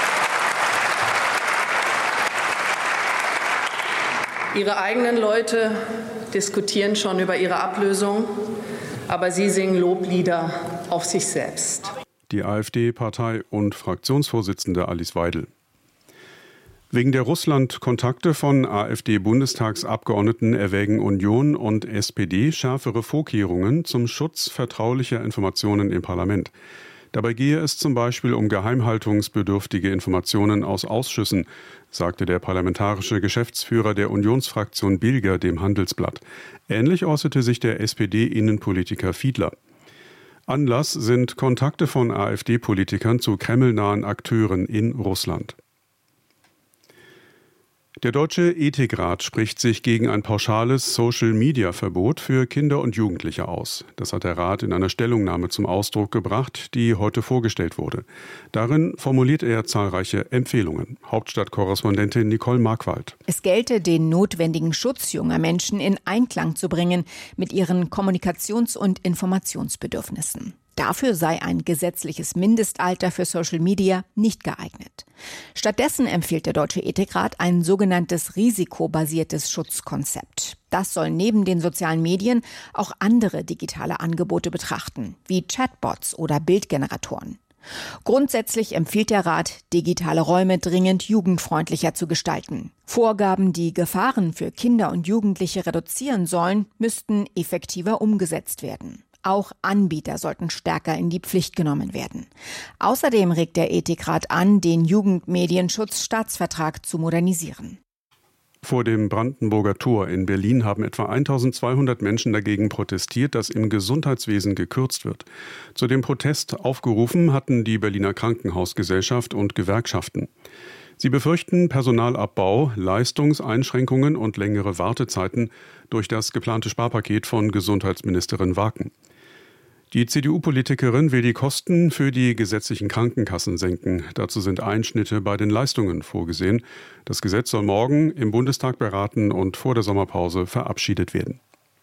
Speaker 20: Ihre eigenen Leute diskutieren schon über Ihre Ablösung, aber Sie singen Loblieder auf sich selbst.
Speaker 9: Die AfD-Partei- und Fraktionsvorsitzende Alice Weidel. Wegen der Russland-Kontakte von AfD-Bundestagsabgeordneten erwägen Union und S P D schärfere Vorkehrungen zum Schutz vertraulicher Informationen im Parlament. Dabei gehe es zum Beispiel um geheimhaltungsbedürftige Informationen aus Ausschüssen, sagte der parlamentarische Geschäftsführer der Unionsfraktion Bilger dem Handelsblatt. Ähnlich äußerte sich der S P D-Innenpolitiker Fiedler. Anlass sind Kontakte von AfD-Politikern zu kremlnahen Akteuren in Russland. Der Deutsche Ethikrat spricht sich gegen ein pauschales Social-Media-Verbot für Kinder und Jugendliche aus. Das hat der Rat in einer Stellungnahme zum Ausdruck gebracht, die heute vorgestellt wurde. Darin formuliert er zahlreiche Empfehlungen. Hauptstadtkorrespondentin Nicole Markwald.
Speaker 21: Es gelte, den notwendigen Schutz junger Menschen in Einklang zu bringen mit ihren Kommunikations- und Informationsbedürfnissen. Dafür sei ein gesetzliches Mindestalter für Social Media nicht geeignet. Stattdessen empfiehlt der Deutsche Ethikrat ein sogenanntes risikobasiertes Schutzkonzept. Das soll neben den sozialen Medien auch andere digitale Angebote betrachten, wie Chatbots oder Bildgeneratoren. Grundsätzlich empfiehlt der Rat, digitale Räume dringend jugendfreundlicher zu gestalten. Vorgaben, die Gefahren für Kinder und Jugendliche reduzieren sollen, müssten effektiver umgesetzt werden. Auch Anbieter sollten stärker in die Pflicht genommen werden. Außerdem regt der Ethikrat an, den Jugendmedienschutzstaatsvertrag zu modernisieren.
Speaker 9: Vor dem Brandenburger Tor in Berlin haben etwa eintausendzweihundert Menschen dagegen protestiert, dass im Gesundheitswesen gekürzt wird. Zu dem Protest aufgerufen hatten die Berliner Krankenhausgesellschaft und Gewerkschaften. Sie befürchten Personalabbau, Leistungseinschränkungen und längere Wartezeiten durch das geplante Sparpaket von Gesundheitsministerin Waken. Die C D U-Politikerin will die Kosten für die gesetzlichen Krankenkassen senken. Dazu sind Einschnitte bei den Leistungen vorgesehen. Das Gesetz soll morgen im Bundestag beraten und vor der Sommerpause verabschiedet werden.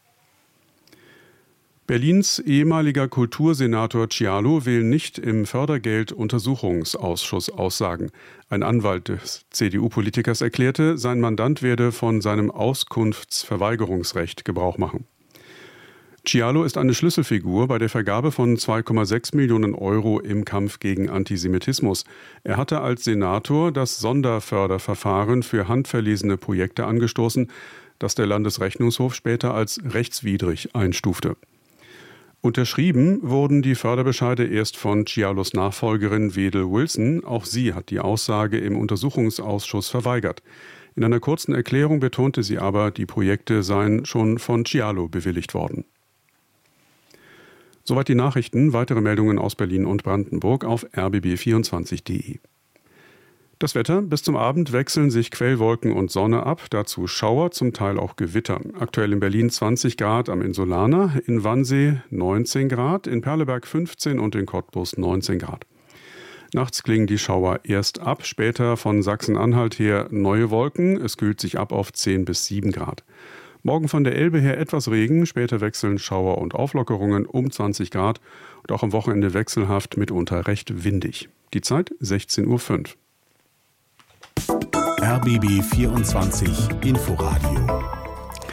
Speaker 9: Berlins ehemaliger Kultursenator Cialo will nicht im Fördergeld-Untersuchungsausschuss aussagen. Ein Anwalt des C D U-Politikers erklärte, sein Mandant werde von seinem Auskunftsverweigerungsrecht Gebrauch machen. Cialo ist eine Schlüsselfigur bei der Vergabe von zwei Komma sechs Millionen Euro im Kampf gegen Antisemitismus. Er hatte als Senator das Sonderförderverfahren für handverlesene Projekte angestoßen, das der Landesrechnungshof später als rechtswidrig einstufte. Unterschrieben wurden die Förderbescheide erst von Cialos Nachfolgerin Wedel Wilson. Auch sie hat die Aussage im Untersuchungsausschuss verweigert. In einer kurzen Erklärung betonte sie aber, die Projekte seien schon von Cialo bewilligt worden. Soweit die Nachrichten. Weitere Meldungen aus Berlin und Brandenburg auf r b b vierundzwanzig punkt d e. Das Wetter: Bis zum Abend wechseln sich Quellwolken und Sonne ab, dazu Schauer, zum Teil auch Gewitter. Aktuell in Berlin zwanzig Grad am Insulaner, in Wannsee neunzehn Grad, in Perleberg fünfzehn und in Cottbus neunzehn Grad. Nachts klingen die Schauer erst ab, später von Sachsen-Anhalt her neue Wolken, es kühlt sich ab auf zehn bis sieben Grad. Morgen von der Elbe her etwas Regen, später wechseln Schauer und Auflockerungen um zwanzig Grad und auch am Wochenende wechselhaft, mitunter recht windig. Die Zeit sechzehn Uhr fünf.
Speaker 8: R B B vierundzwanzig Inforadio.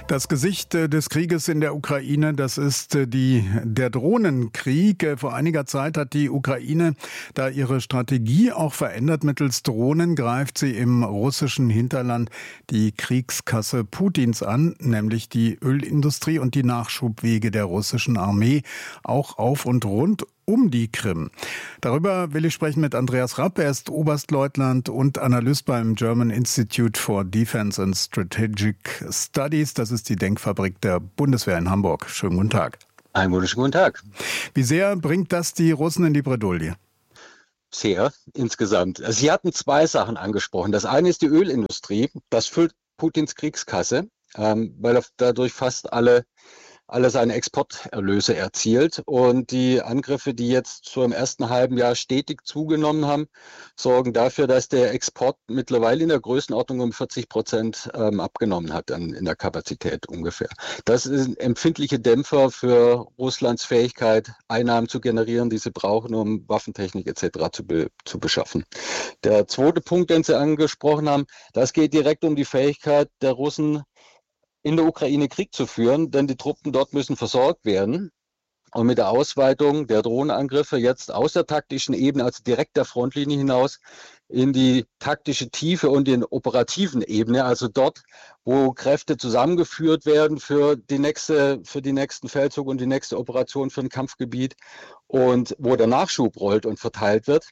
Speaker 2: Das Gesicht des Krieges in der Ukraine, das ist die, der Drohnenkrieg. Vor einiger Zeit hat die Ukraine da ihre Strategie auch verändert. Mittels Drohnen greift sie im russischen Hinterland die Kriegskasse Putins an, nämlich die Ölindustrie und die Nachschubwege der russischen Armee, auch auf und rund um die Krim. Darüber will ich sprechen mit Andreas Rapp. Er ist Oberstleutnant und Analyst beim German Institute for Defense and Strategic Studies. Das ist die Denkfabrik der Bundeswehr in Hamburg. Schönen guten Tag.
Speaker 1: Einen wunderschönen guten Tag.
Speaker 2: Wie sehr bringt das die Russen in die Bredouille?
Speaker 1: Sehr, insgesamt. Also Sie hatten zwei Sachen angesprochen. Das eine ist die Ölindustrie. Das füllt Putins Kriegskasse, ähm, weil er dadurch fast alle alle seine Exporterlöse erzielt. Und die Angriffe, die jetzt so im ersten halben Jahr stetig zugenommen haben, sorgen dafür, dass der Export mittlerweile in der Größenordnung um vierzig Prozent ähm, abgenommen hat an, in der Kapazität ungefähr. Das sind empfindliche Dämpfer für Russlands Fähigkeit, Einnahmen zu generieren, die sie brauchen, um Waffentechnik et cetera zu, be, zu beschaffen. Der zweite Punkt, den Sie angesprochen haben, das geht direkt um die Fähigkeit der Russen, in der Ukraine Krieg zu führen, denn die Truppen dort müssen versorgt werden. Und mit der Ausweitung der Drohnenangriffe jetzt aus der taktischen Ebene, also direkt der Frontlinie hinaus, in die taktische Tiefe und den operativen Ebene, also dort, wo Kräfte zusammengeführt werden für die nächste, für die nächsten Feldzug und die nächste Operation für ein Kampfgebiet und wo der Nachschub rollt und verteilt wird.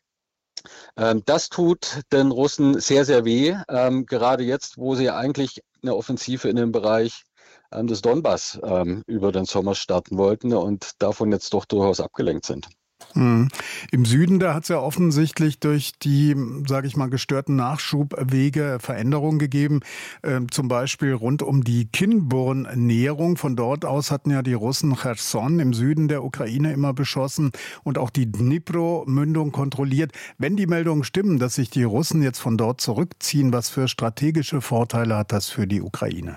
Speaker 1: Das tut den Russen sehr, sehr weh, ähm, gerade jetzt, wo sie eigentlich eine Offensive in dem Bereich ähm, des Donbass ähm, über den Sommer starten wollten und davon jetzt doch durchaus abgelenkt sind.
Speaker 2: Hm. Im Süden, da hat es ja offensichtlich durch die, sage ich mal, gestörten Nachschubwege Veränderungen gegeben, äh, zum Beispiel rund um die Kinburn-Näherung. Von dort aus hatten ja die Russen Cherson im Süden der Ukraine immer beschossen und auch die Dnipro-Mündung kontrolliert. Wenn die Meldungen stimmen, dass sich die Russen jetzt von dort zurückziehen, was für strategische Vorteile hat das für die Ukraine?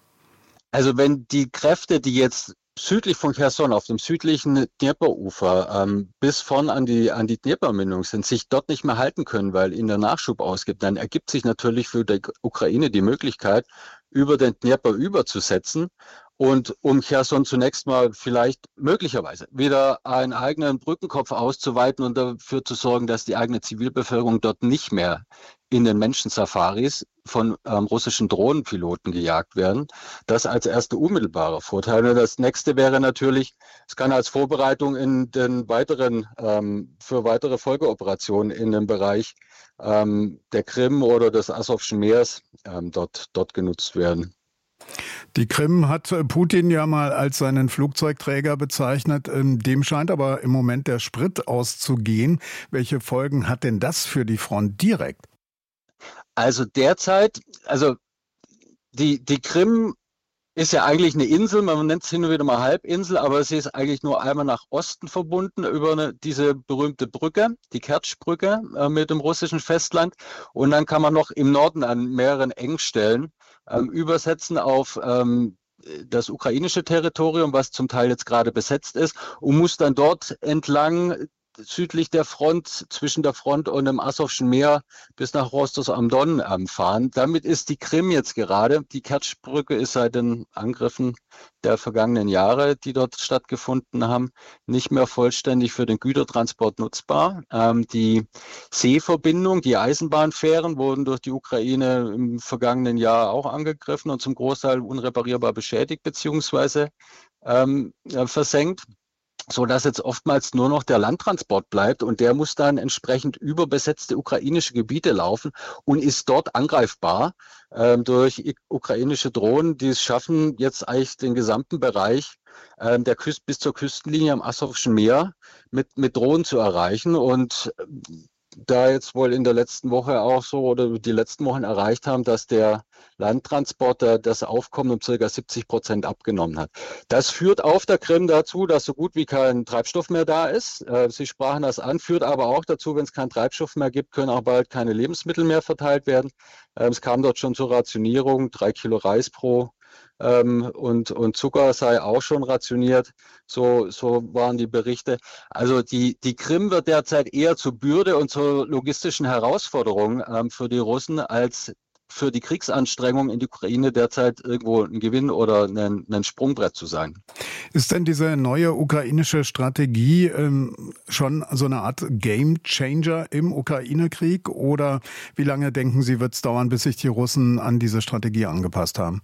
Speaker 1: Also wenn die Kräfte, die jetzt südlich von Cherson auf dem südlichen Dnieperufer ähm, bis vorn an die, an die Dniepermündung sind, sich dort nicht mehr halten können, weil ihnen der Nachschub ausgibt, dann ergibt sich natürlich für die Ukraine die Möglichkeit, über den Dnieper überzusetzen und um Cherson zunächst mal vielleicht möglicherweise wieder einen eigenen Brückenkopf auszuweiten und dafür zu sorgen, dass die eigene Zivilbevölkerung dort nicht mehr in den Menschensafaris von ähm, russischen Drohnenpiloten gejagt werden. Das als erster unmittelbarer Vorteil. Und das nächste wäre natürlich, es kann als Vorbereitung in den weiteren, ähm, für weitere Folgeoperationen in dem Bereich ähm, der Krim oder des Asowschen Meers ähm, dort, dort genutzt werden.
Speaker 2: Die Krim hat Putin ja mal als seinen Flugzeugträger bezeichnet. Dem scheint aber im Moment der Sprit auszugehen. Welche Folgen hat denn das für die Front direkt?
Speaker 1: Also derzeit, also die, die Krim ist ja eigentlich eine Insel, man nennt es hin und wieder mal Halbinsel, aber sie ist eigentlich nur einmal nach Osten verbunden über eine, diese berühmte Brücke, die Kertschbrücke äh, mit dem russischen Festland. Und dann kann man noch im Norden an mehreren Engstellen ähm, übersetzen auf ähm, das ukrainische Territorium, was zum Teil jetzt gerade besetzt ist, und muss dann dort entlang südlich der Front, zwischen der Front und dem Asowschen Meer bis nach Rostos am Don ähm, fahren. Damit ist die Krim jetzt gerade, die Kertschbrücke ist seit den Angriffen der vergangenen Jahre, die dort stattgefunden haben, nicht mehr vollständig für den Gütertransport nutzbar. Ähm, die Seeverbindung, die Eisenbahnfähren wurden durch die Ukraine im vergangenen Jahr auch angegriffen und zum Großteil unreparierbar beschädigt bzw. Ähm, äh, versenkt, so dass jetzt oftmals nur noch der Landtransport bleibt und der muss dann entsprechend über besetzte ukrainische Gebiete laufen und ist dort angreifbar ähm, durch ukrainische Drohnen, die es schaffen, jetzt eigentlich den gesamten Bereich ähm, der Küste bis zur Küstenlinie am Asowschen Meer mit, mit Drohnen zu erreichen. Und da jetzt wohl in der letzten Woche auch so oder die letzten Wochen erreicht haben, dass der Landtransporter das Aufkommen um ca. siebzig Prozent abgenommen hat. Das führt auf der Krim dazu, dass so gut wie kein Treibstoff mehr da ist. Sie sprachen das an, führt aber auch dazu, wenn es keinen Treibstoff mehr gibt, können auch bald keine Lebensmittel mehr verteilt werden. Es kam dort schon zur Rationierung, drei Kilo Reis pro Ähm, und, und Zucker sei auch schon rationiert. So, so waren die Berichte. Also die, die Krim wird derzeit eher zur Bürde und zur logistischen Herausforderung ähm, für die Russen als für die Kriegsanstrengungen in die Ukraine derzeit irgendwo ein Gewinn oder ein, ein Sprungbrett zu sein.
Speaker 2: Ist denn diese neue ukrainische Strategie ähm, schon so eine Art Game-Changer im Ukraine-Krieg? Oder wie lange denken Sie, wird es dauern, bis sich die Russen an diese Strategie angepasst haben?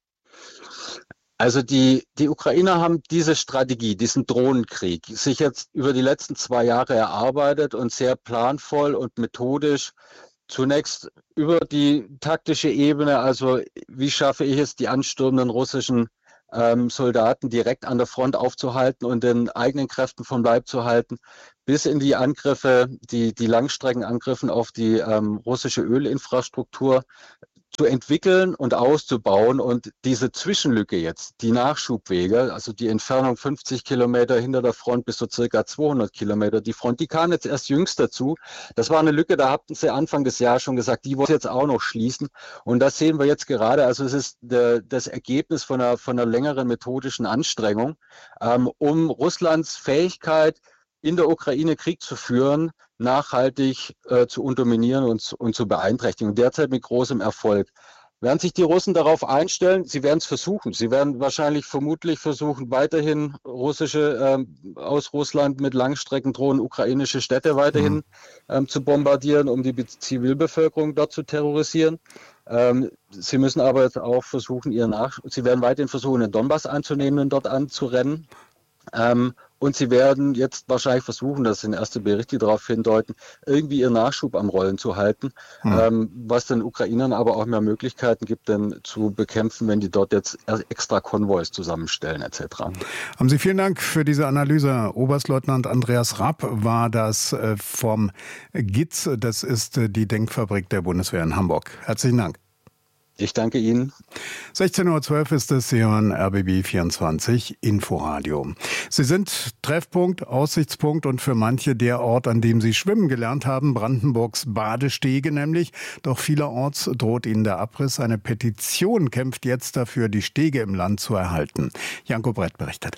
Speaker 1: Also die, die Ukrainer haben diese Strategie, diesen Drohnenkrieg, sich jetzt über die letzten zwei Jahre erarbeitet und sehr planvoll und methodisch zunächst über die taktische Ebene, also wie schaffe ich es, die anstürmenden russischen ähm, Soldaten direkt an der Front aufzuhalten und den eigenen Kräften vom Leib zu halten, bis in die Angriffe, die, die Langstreckenangriffen auf die ähm, russische Ölinfrastruktur zu entwickeln und auszubauen und diese Zwischenlücke jetzt, die Nachschubwege, also die Entfernung fünfzig Kilometer hinter der Front bis so circa zweihundert Kilometer, die Front, die kam jetzt erst jüngst dazu. Das war eine Lücke, da hatten sie Anfang des Jahres schon gesagt, die wollen jetzt auch noch schließen und das sehen wir jetzt gerade, also es ist der, das Ergebnis von einer, von einer längeren methodischen Anstrengung, ähm, um Russlands Fähigkeit, in der Ukraine Krieg zu führen, nachhaltig äh, zu unterminieren und, und zu beeinträchtigen. Und derzeit mit großem Erfolg. Werden sich die Russen darauf einstellen? Sie werden es versuchen. Sie werden wahrscheinlich vermutlich versuchen, weiterhin russische, ähm, aus Russland mit Langstreckendrohnen ukrainische Städte weiterhin ähm, zu bombardieren, um die Zivilbevölkerung dort zu terrorisieren. Ähm, sie müssen aber jetzt auch versuchen, ihr Nach Sie werden weiterhin versuchen, den Donbass einzunehmen und dort anzurennen. Ähm, und sie werden jetzt wahrscheinlich versuchen, das sind erste Berichte, die darauf hindeuten, irgendwie ihren Nachschub am Rollen zu halten, hm. ähm, was den Ukrainern aber auch mehr Möglichkeiten gibt, denn zu bekämpfen, wenn die dort jetzt extra Konvois zusammenstellen et cetera.
Speaker 2: Haben Sie vielen Dank für diese Analyse. Oberstleutnant Andreas Rapp war das äh, vom G I Z, das ist äh, die Denkfabrik der Bundeswehr in Hamburg. Herzlichen Dank.
Speaker 1: Ich danke Ihnen.
Speaker 2: sechzehn Uhr zwölf ist es, Sie hören R B B vierundzwanzig Inforadio. Sie sind Treffpunkt, Aussichtspunkt und für manche der Ort, an dem Sie schwimmen gelernt haben, Brandenburgs Badestege nämlich. Doch vielerorts droht Ihnen der Abriss. Eine Petition kämpft jetzt dafür, die Stege im Land zu erhalten. Janko Brett berichtet.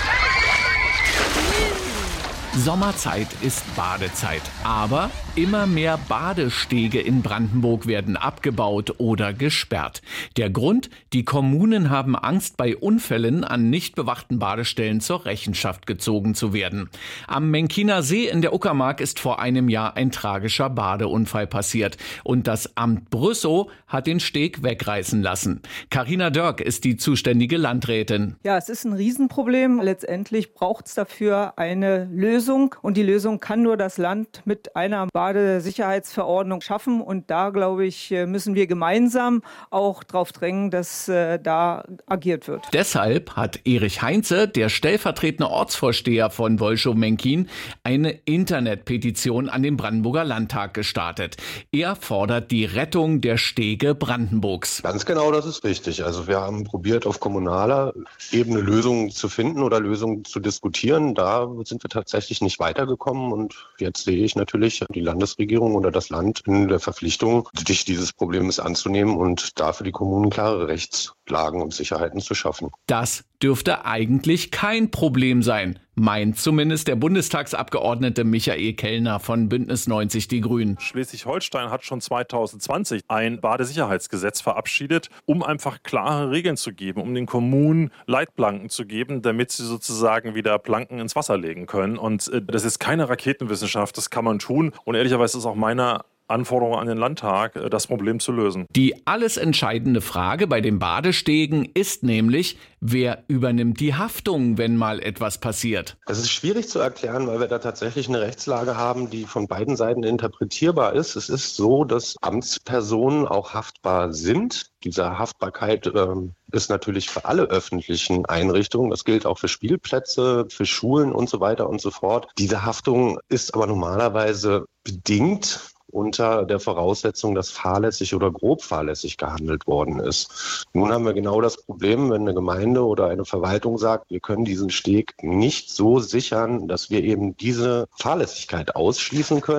Speaker 4: Sommerzeit ist Badezeit, aber immer mehr Badestege in Brandenburg werden abgebaut oder gesperrt. Der Grund? Die Kommunen haben Angst, bei Unfällen an nicht bewachten Badestellen zur Rechenschaft gezogen zu werden. Am Menkiner See in der Uckermark ist vor einem Jahr ein tragischer Badeunfall passiert und das Amt Brüssow hat den Steg wegreißen lassen. Carina Dörk ist die zuständige Landrätin.
Speaker 22: Ja, es ist ein Riesenproblem. Letztendlich braucht es dafür eine Lösung. Und die Lösung kann nur das Land mit einer Badesicherheitsverordnung schaffen. Und da, glaube ich, müssen wir gemeinsam auch darauf drängen, dass äh, da agiert wird.
Speaker 4: Deshalb hat Erich Heinze, der stellvertretende Ortsvorsteher von Bolschow-Menkin, eine Internetpetition an den Brandenburger Landtag gestartet. Er fordert die Rettung der Stege Brandenburgs.
Speaker 23: Ganz genau, das ist richtig. Also wir haben probiert, auf kommunaler Ebene Lösungen zu finden oder Lösungen zu diskutieren. Da sind wir tatsächlich nicht weitergekommen und jetzt sehe ich natürlich die Landesregierung oder das Land in der Verpflichtung, sich dieses Problems anzunehmen und dafür die Kommunen klare Rechtslagen und Sicherheiten zu schaffen.
Speaker 4: Das dürfte eigentlich kein Problem sein, meint zumindest der Bundestagsabgeordnete Michael Kellner von Bündnis neunzig Die Grünen.
Speaker 24: Schleswig-Holstein hat schon zweitausendzwanzig ein Badesicherheitsgesetz verabschiedet, um einfach klare Regeln zu geben, um den Kommunen Leitplanken zu geben, damit sie sozusagen wieder Planken ins Wasser legen können. Und äh, das ist keine Raketenwissenschaft, das kann man tun. Und ehrlicherweise ist auch meiner Anforderung an den Landtag, das Problem zu lösen.
Speaker 4: Die alles entscheidende Frage bei den Badestegen ist nämlich, wer übernimmt die Haftung, wenn mal etwas passiert?
Speaker 23: Das ist schwierig zu erklären, weil wir da tatsächlich eine Rechtslage haben, die von beiden Seiten interpretierbar ist. Es ist so, dass Amtspersonen auch haftbar sind. Diese Haftbarkeit ähm, ist natürlich für alle öffentlichen Einrichtungen. Das gilt auch für Spielplätze, für Schulen und so weiter und so fort. Diese Haftung ist aber normalerweise bedingt unter der Voraussetzung, dass fahrlässig oder grob fahrlässig gehandelt worden ist. Nun haben wir genau das Problem, wenn eine Gemeinde oder eine Verwaltung sagt, wir können diesen Steg nicht so sichern, dass wir eben diese Fahrlässigkeit ausschließen können,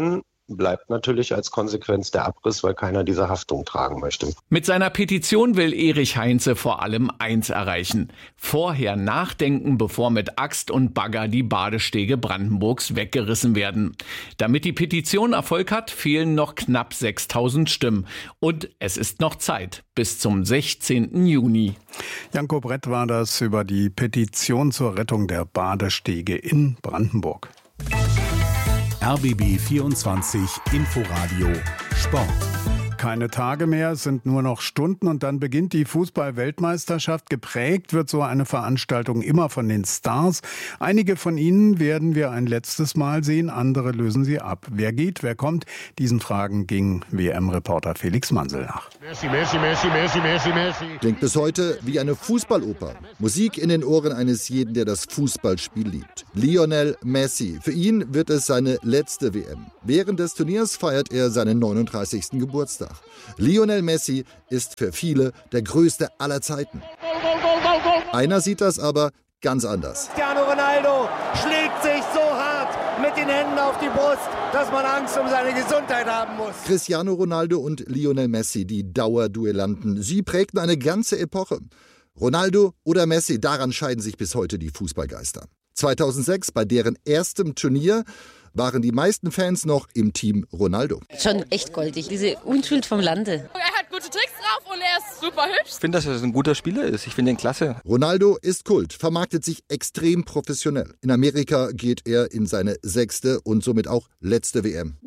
Speaker 23: bleibt natürlich als Konsequenz der Abriss, weil keiner diese Haftung tragen möchte.
Speaker 4: Mit seiner Petition will Erich Heinze vor allem eins erreichen: Vorher nachdenken, bevor mit Axt und Bagger die Badestege Brandenburgs weggerissen werden. Damit die Petition Erfolg hat, fehlen noch knapp sechstausend Stimmen. Und es ist noch Zeit bis zum sechzehnten Juni.
Speaker 2: Janko Brett war das über die Petition zur Rettung der Badestege in Brandenburg.
Speaker 8: R B B vierundzwanzig Inforadio Sport.
Speaker 2: Keine Tage mehr, es sind nur noch Stunden und dann beginnt die Fußball-Weltmeisterschaft. Geprägt wird so eine Veranstaltung immer von den Stars. Einige von ihnen werden wir ein letztes Mal sehen, andere lösen sie ab. Wer geht, wer kommt? Diesen Fragen ging W M-Reporter Felix Mansel nach.
Speaker 3: Messi, Messi, Messi, Messi, Messi, Messi. Klingt bis heute wie eine Fußballoper. Musik in den Ohren eines jeden, der das Fußballspiel liebt. Lionel Messi. Für ihn wird es seine letzte W M. Während des Turniers feiert er seinen neununddreißigsten Geburtstag. Lionel Messi ist für viele der größte aller Zeiten. Einer sieht das aber ganz anders.
Speaker 5: Cristiano Ronaldo schlägt sich so hart mit den Händen auf die Brust, dass man Angst um seine Gesundheit haben muss.
Speaker 3: Cristiano Ronaldo und Lionel Messi, die Dauerduellanten, sie prägten eine ganze Epoche. Ronaldo oder Messi, daran scheiden sich bis heute die Fußballgeister. zweitausendsechs, bei deren erstem Turnier, waren die meisten Fans noch im Team Ronaldo.
Speaker 6: Schon echt goldig, diese Unschuld vom Lande.
Speaker 7: Er hat gute Tricks drauf und er ist super hübsch.
Speaker 25: Ich finde, dass er ein guter Spieler ist. Ich finde ihn klasse.
Speaker 3: Ronaldo ist Kult, vermarktet sich extrem professionell. In Amerika geht er in seine sechste und somit auch letzte W M.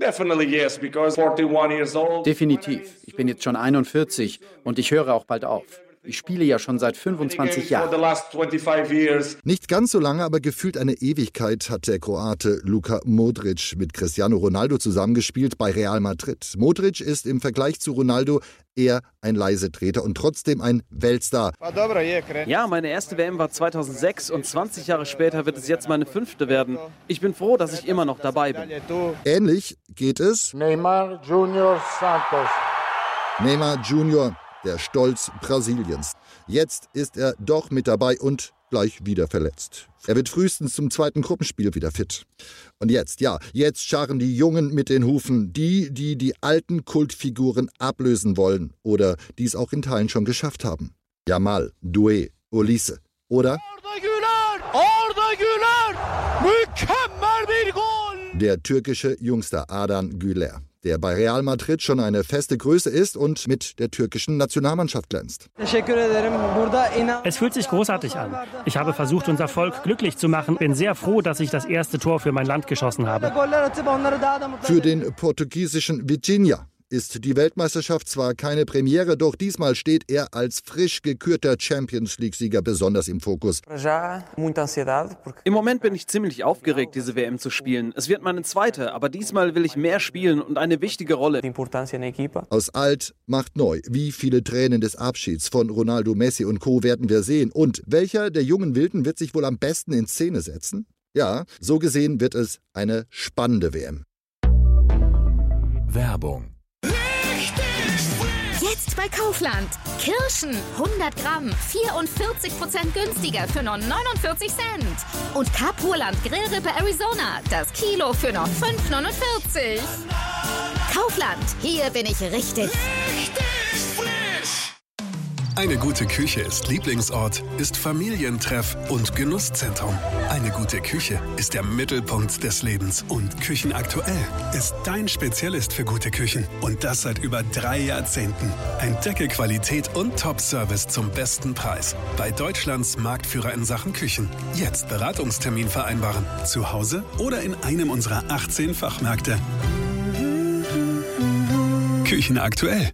Speaker 26: Definitiv. Ich bin jetzt schon einundvierzig und ich höre auch bald auf. Ich spiele ja schon seit fünfundzwanzig Jahren.
Speaker 3: Nicht ganz so lange, aber gefühlt eine Ewigkeit hat der Kroate Luka Modric mit Cristiano Ronaldo zusammengespielt bei Real Madrid. Modric ist im Vergleich zu Ronaldo eher ein Leisetreter und trotzdem ein Weltstar.
Speaker 26: Ja, meine erste W M war zweitausendsechs und zwanzig Jahre später wird es jetzt meine fünfte werden. Ich bin froh, dass ich immer noch dabei bin.
Speaker 3: Ähnlich geht es
Speaker 5: Neymar Junior Santos.
Speaker 3: Neymar Junior, der Stolz Brasiliens. Jetzt ist er doch mit dabei und gleich wieder verletzt. Er wird frühestens zum zweiten Gruppenspiel wieder fit. Und jetzt, ja, jetzt scharren die Jungen mit den Hufen. Die, die die alten Kultfiguren ablösen wollen oder die es auch in Teilen schon geschafft haben. Yamal, Doué, Olise oder
Speaker 5: Arda Güler! Arda Güler! Mükemmel bir Gol!
Speaker 3: Der türkische Jungster Ardan Güler, der bei Real Madrid schon eine feste Größe ist und mit der türkischen Nationalmannschaft glänzt.
Speaker 27: Es fühlt sich großartig an. Ich habe versucht, unser Volk glücklich zu machen. Bin sehr froh, dass ich das erste Tor für mein Land geschossen habe.
Speaker 3: Für den portugiesischen Vitinha ist die Weltmeisterschaft zwar keine Premiere, doch diesmal steht er als frisch gekürter Champions-League-Sieger besonders im Fokus.
Speaker 26: Im Moment bin ich ziemlich aufgeregt, diese W M zu spielen. Es wird meine zweite, aber diesmal will ich mehr spielen und eine wichtige Rolle.
Speaker 3: Aus alt macht neu. Wie viele Tränen des Abschieds von Ronaldo, Messi und Co. werden wir sehen? Und welcher der jungen Wilden wird sich wohl am besten in Szene setzen? Ja, so gesehen wird es eine spannende W M.
Speaker 8: Werbung.
Speaker 28: Jetzt bei Kaufland. Kirschen hundert Gramm, vierundvierzig Prozent günstiger für nur neunundvierzig Cent. Und Kapurland Grillrippe Arizona, das Kilo für nur fünf neunundvierzig. Kaufland, hier bin ich richtig.
Speaker 29: Richtig frisch. Eine gute Küche ist Lieblingsort, ist Familientreff und Genusszentrum. Eine gute Küche ist der Mittelpunkt des Lebens und Küchenaktuell ist dein Spezialist für gute Küchen. Und das seit über drei Jahrzehnten. Entdecke Qualität und Top-Service zum besten Preis. Bei Deutschlands Marktführer in Sachen Küchen. Jetzt Beratungstermin vereinbaren. Zu Hause oder in einem unserer achtzehn Fachmärkte. Küchenaktuell.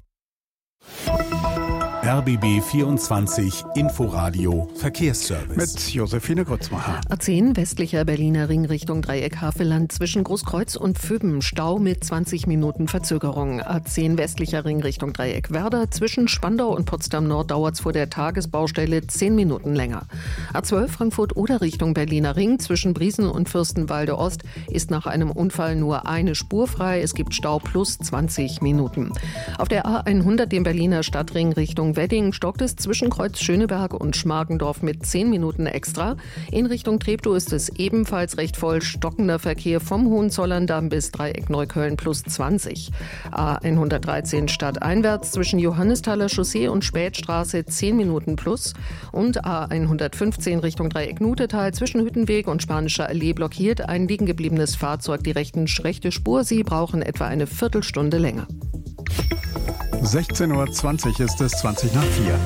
Speaker 8: R B B vierundzwanzig Inforadio Verkehrsservice.
Speaker 2: Mit Josephine Grützmacher.
Speaker 30: A zehn westlicher Berliner Ring Richtung Dreieck Havelland zwischen Großkreuz und Fübben. Stau mit zwanzig Minuten Verzögerung. A zehn westlicher Ring Richtung Dreieck Werder zwischen Spandau und Potsdam Nord dauert es vor der Tagesbaustelle zehn Minuten länger. A zwölf Frankfurt oder Richtung Berliner Ring zwischen Briesen und Fürstenwalde Ost ist nach einem Unfall nur eine Spur frei. Es gibt Stau plus zwanzig Minuten. Auf der A hundert dem Berliner Stadtring Richtung Richtung Wedding stockt es zwischen Kreuz Schöneberg und Schmargendorf mit zehn Minuten extra. In Richtung Treptow ist es ebenfalls recht voll. Stockender Verkehr vom Hohenzollerndamm bis Dreieck Neukölln plus zwanzig. A hundertdreizehn stadteinwärts zwischen Johannisthaler Chaussee und Spätstraße zehn Minuten plus. Und A hundertfünfzehn Richtung Dreieck Nutetal zwischen Hüttenweg und Spanischer Allee blockiert ein liegen gebliebenes Fahrzeug die rechten rechte Spur. Sie brauchen etwa eine Viertelstunde länger.
Speaker 2: sechzehn Uhr zwanzig ist es, zwanzig nach vier.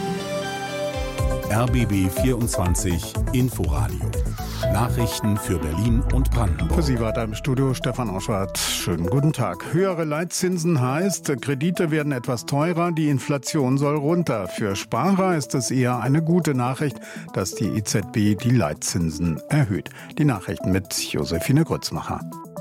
Speaker 8: R B B vierundzwanzig Inforadio. Nachrichten für Berlin und Brandenburg.
Speaker 2: Für Sie weiter im Studio Stefan Oschwart. Schönen guten Tag. Höhere Leitzinsen heißt, Kredite werden etwas teurer, die Inflation soll runter. Für Sparer ist es eher eine gute Nachricht, dass die E Z B die Leitzinsen erhöht. Die Nachrichten mit Josephine Grützmacher.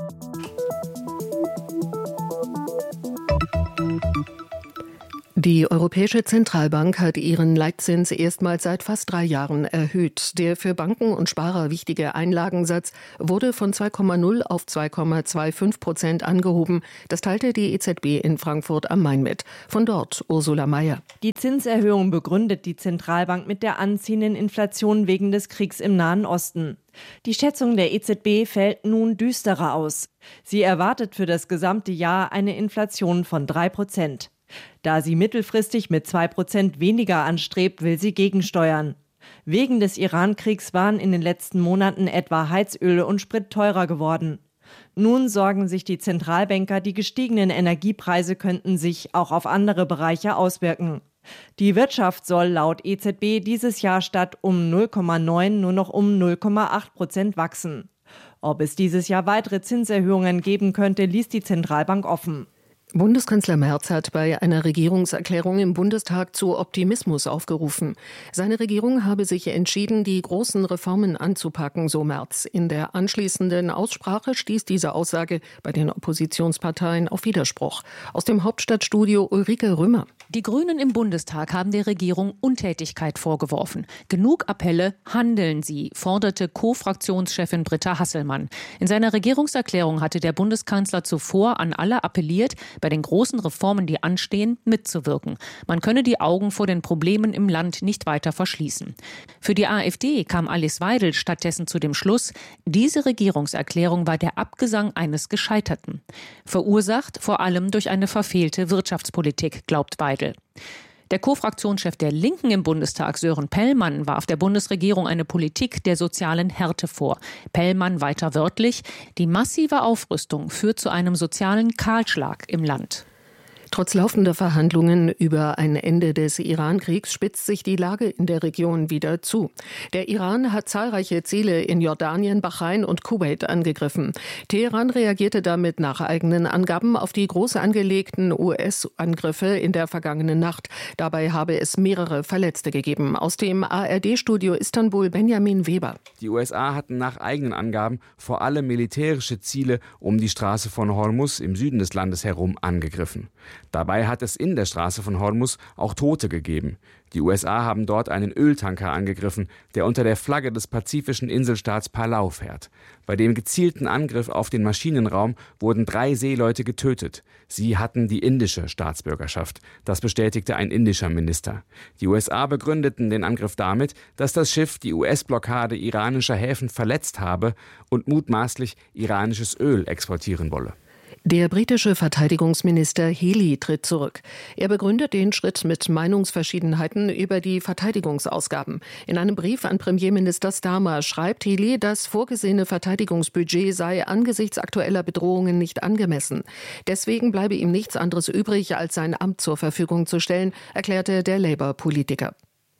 Speaker 30: Die Europäische Zentralbank hat ihren Leitzins erstmals seit fast drei Jahren erhöht. Der für Banken und Sparer wichtige Einlagensatz wurde von zwei Komma null auf zwei Komma fünfundzwanzig Prozent angehoben. Das teilte die E Z B in Frankfurt am Main mit. Von dort Ursula Mayer.
Speaker 10: Die Zinserhöhung begründet die Zentralbank mit der anziehenden Inflation wegen des Kriegs im Nahen Osten. Die Schätzung der E Z B fällt nun düsterer aus. Sie erwartet für das gesamte Jahr eine Inflation von drei Prozent. Da sie mittelfristig mit zwei Prozent weniger anstrebt, will sie gegensteuern. Wegen des Iran-Kriegs waren in den letzten Monaten etwa Heizöl und Sprit teurer geworden. Nun sorgen sich die Zentralbanker, die gestiegenen Energiepreise könnten sich auch auf andere Bereiche auswirken. Die Wirtschaft soll laut E Z B dieses Jahr statt um null Komma neun nur noch um null Komma acht Prozent wachsen. Ob es dieses Jahr weitere Zinserhöhungen geben könnte, ließ die Zentralbank offen.
Speaker 30: Bundeskanzler Merz hat bei einer Regierungserklärung im Bundestag zu Optimismus aufgerufen. Seine Regierung habe sich entschieden, die großen Reformen anzupacken, so Merz. In der anschließenden Aussprache stieß diese Aussage bei den Oppositionsparteien auf Widerspruch. Aus dem Hauptstadtstudio Ulrike Rümmer.
Speaker 11: Die Grünen im Bundestag haben der Regierung Untätigkeit vorgeworfen. Genug Appelle, handeln Sie, forderte Co-Fraktionschefin Britta Hasselmann. In seiner Regierungserklärung hatte der Bundeskanzler zuvor an alle appelliert, bei den großen Reformen, die anstehen, mitzuwirken. Man könne die Augen vor den Problemen im Land nicht weiter verschließen. Für die AfD kam Alice Weidel stattdessen zu dem Schluss, diese Regierungserklärung war der Abgesang eines Gescheiterten. Verursacht vor allem durch eine verfehlte Wirtschaftspolitik, glaubt Weidel. Der Co-Fraktionschef der Linken im Bundestag, Sören Pellmann, warf der Bundesregierung eine Politik der sozialen Härte vor. Pellmann weiter wörtlich: Die massive Aufrüstung führt zu einem sozialen Kahlschlag im Land.
Speaker 30: Trotz laufender Verhandlungen über ein Ende des Iran-Kriegs spitzt sich die Lage in der Region wieder zu. Der Iran hat zahlreiche Ziele in Jordanien, Bahrain und Kuwait angegriffen. Teheran reagierte damit nach eigenen Angaben auf die groß angelegten U S-Angriffe in der vergangenen Nacht. Dabei habe es mehrere Verletzte gegeben. Aus dem A R D-Studio Istanbul Benjamin Weber.
Speaker 12: Die U S A hatten nach eigenen Angaben vor allem militärische Ziele um die Straße von Hormuz im Süden des Landes herum angegriffen. Dabei hat es in der Straße von Hormuz auch Tote gegeben. Die U S A haben dort einen Öltanker angegriffen, der unter der Flagge des pazifischen Inselstaats Palau fährt. Bei dem gezielten Angriff auf den Maschinenraum wurden drei Seeleute getötet. Sie hatten die indische Staatsbürgerschaft. Das bestätigte ein indischer Minister. Die U S A begründeten den Angriff damit, dass das Schiff die U S-Blockade iranischer Häfen verletzt habe und mutmaßlich iranisches Öl exportieren wolle.
Speaker 30: Der britische Verteidigungsminister Healey tritt zurück. Er begründet den Schritt mit Meinungsverschiedenheiten über die Verteidigungsausgaben. In einem Brief an Premierminister Starmer schreibt Healey, das vorgesehene Verteidigungsbudget sei angesichts aktueller Bedrohungen nicht angemessen. Deswegen bleibe ihm nichts anderes übrig, als sein Amt zur Verfügung zu stellen, erklärte der Labour-Politiker.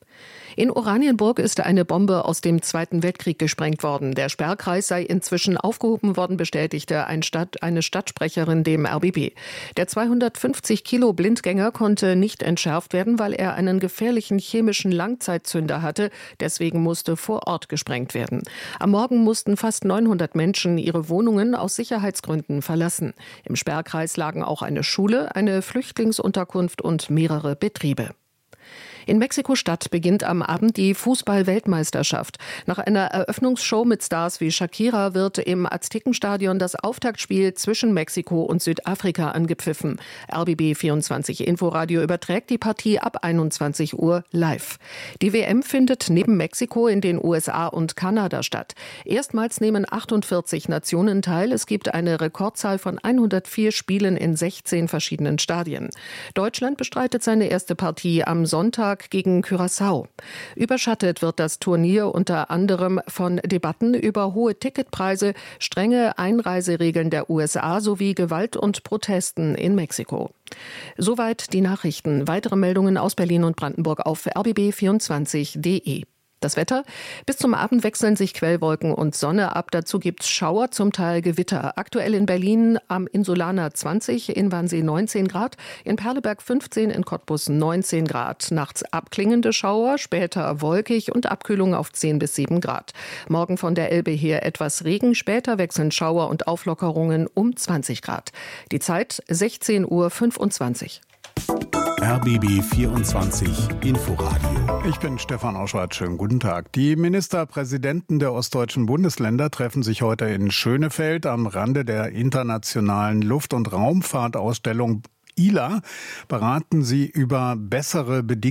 Speaker 30: In Oranienburg ist eine Bombe aus dem Zweiten Weltkrieg gesprengt worden. Der Sperrkreis sei inzwischen aufgehoben worden, bestätigte ein Stadt, eine Stadtsprecherin dem R B B. Der zweihundertfünfzig Kilo Blindgänger konnte nicht entschärft werden, weil er einen gefährlichen chemischen Langzeitzünder hatte. Deswegen musste vor Ort gesprengt werden. Am Morgen mussten fast neunhundert Menschen ihre Wohnungen aus Sicherheitsgründen verlassen. Im Sperrkreis lagen auch eine Schule, eine Flüchtlingsunterkunft und mehrere Betriebe. In Mexiko-Stadt beginnt am Abend die Fußball-Weltmeisterschaft. Nach einer Eröffnungsshow mit Stars wie Shakira wird im Aztekenstadion das Auftaktspiel zwischen Mexiko und Südafrika angepfiffen. R B B vierundzwanzig Inforadio überträgt die Partie ab einundzwanzig Uhr live. Die W M findet neben Mexiko in den U S A und Kanada statt. Erstmals nehmen achtundvierzig Nationen teil. Es gibt eine Rekordzahl von hundertvier Spielen in sechzehn verschiedenen Stadien. Deutschland bestreitet seine erste Partie am Sonntag gegen Curaçao. Überschattet wird das Turnier unter anderem von Debatten über hohe Ticketpreise, strenge Einreiseregeln der U S A sowie Gewalt und Protesten in Mexiko. Soweit die Nachrichten. Weitere Meldungen aus Berlin und Brandenburg auf r b b vierundzwanzig punkt d e. Das Wetter: Bis zum Abend wechseln sich Quellwolken und Sonne ab. Dazu gibt's Schauer, zum Teil Gewitter. Aktuell in Berlin am Insulaner zwanzig, in Wannsee neunzehn Grad, in Perleberg fünfzehn, in Cottbus neunzehn Grad. Nachts abklingende Schauer, später wolkig und Abkühlung auf zehn bis sieben Grad. Morgen von der Elbe her etwas Regen, später wechseln Schauer und Auflockerungen um zwanzig Grad. Die Zeit sechzehn Uhr fünfundzwanzig.
Speaker 8: R B B vierundzwanzig Inforadio.
Speaker 2: Ich bin Stefan Auschwart. Schönen guten Tag. Die Ministerpräsidenten der ostdeutschen Bundesländer treffen sich heute in Schönefeld am Rande der internationalen Luft- und Raumfahrtausstellung I L A. Beraten sie über bessere Bedingungen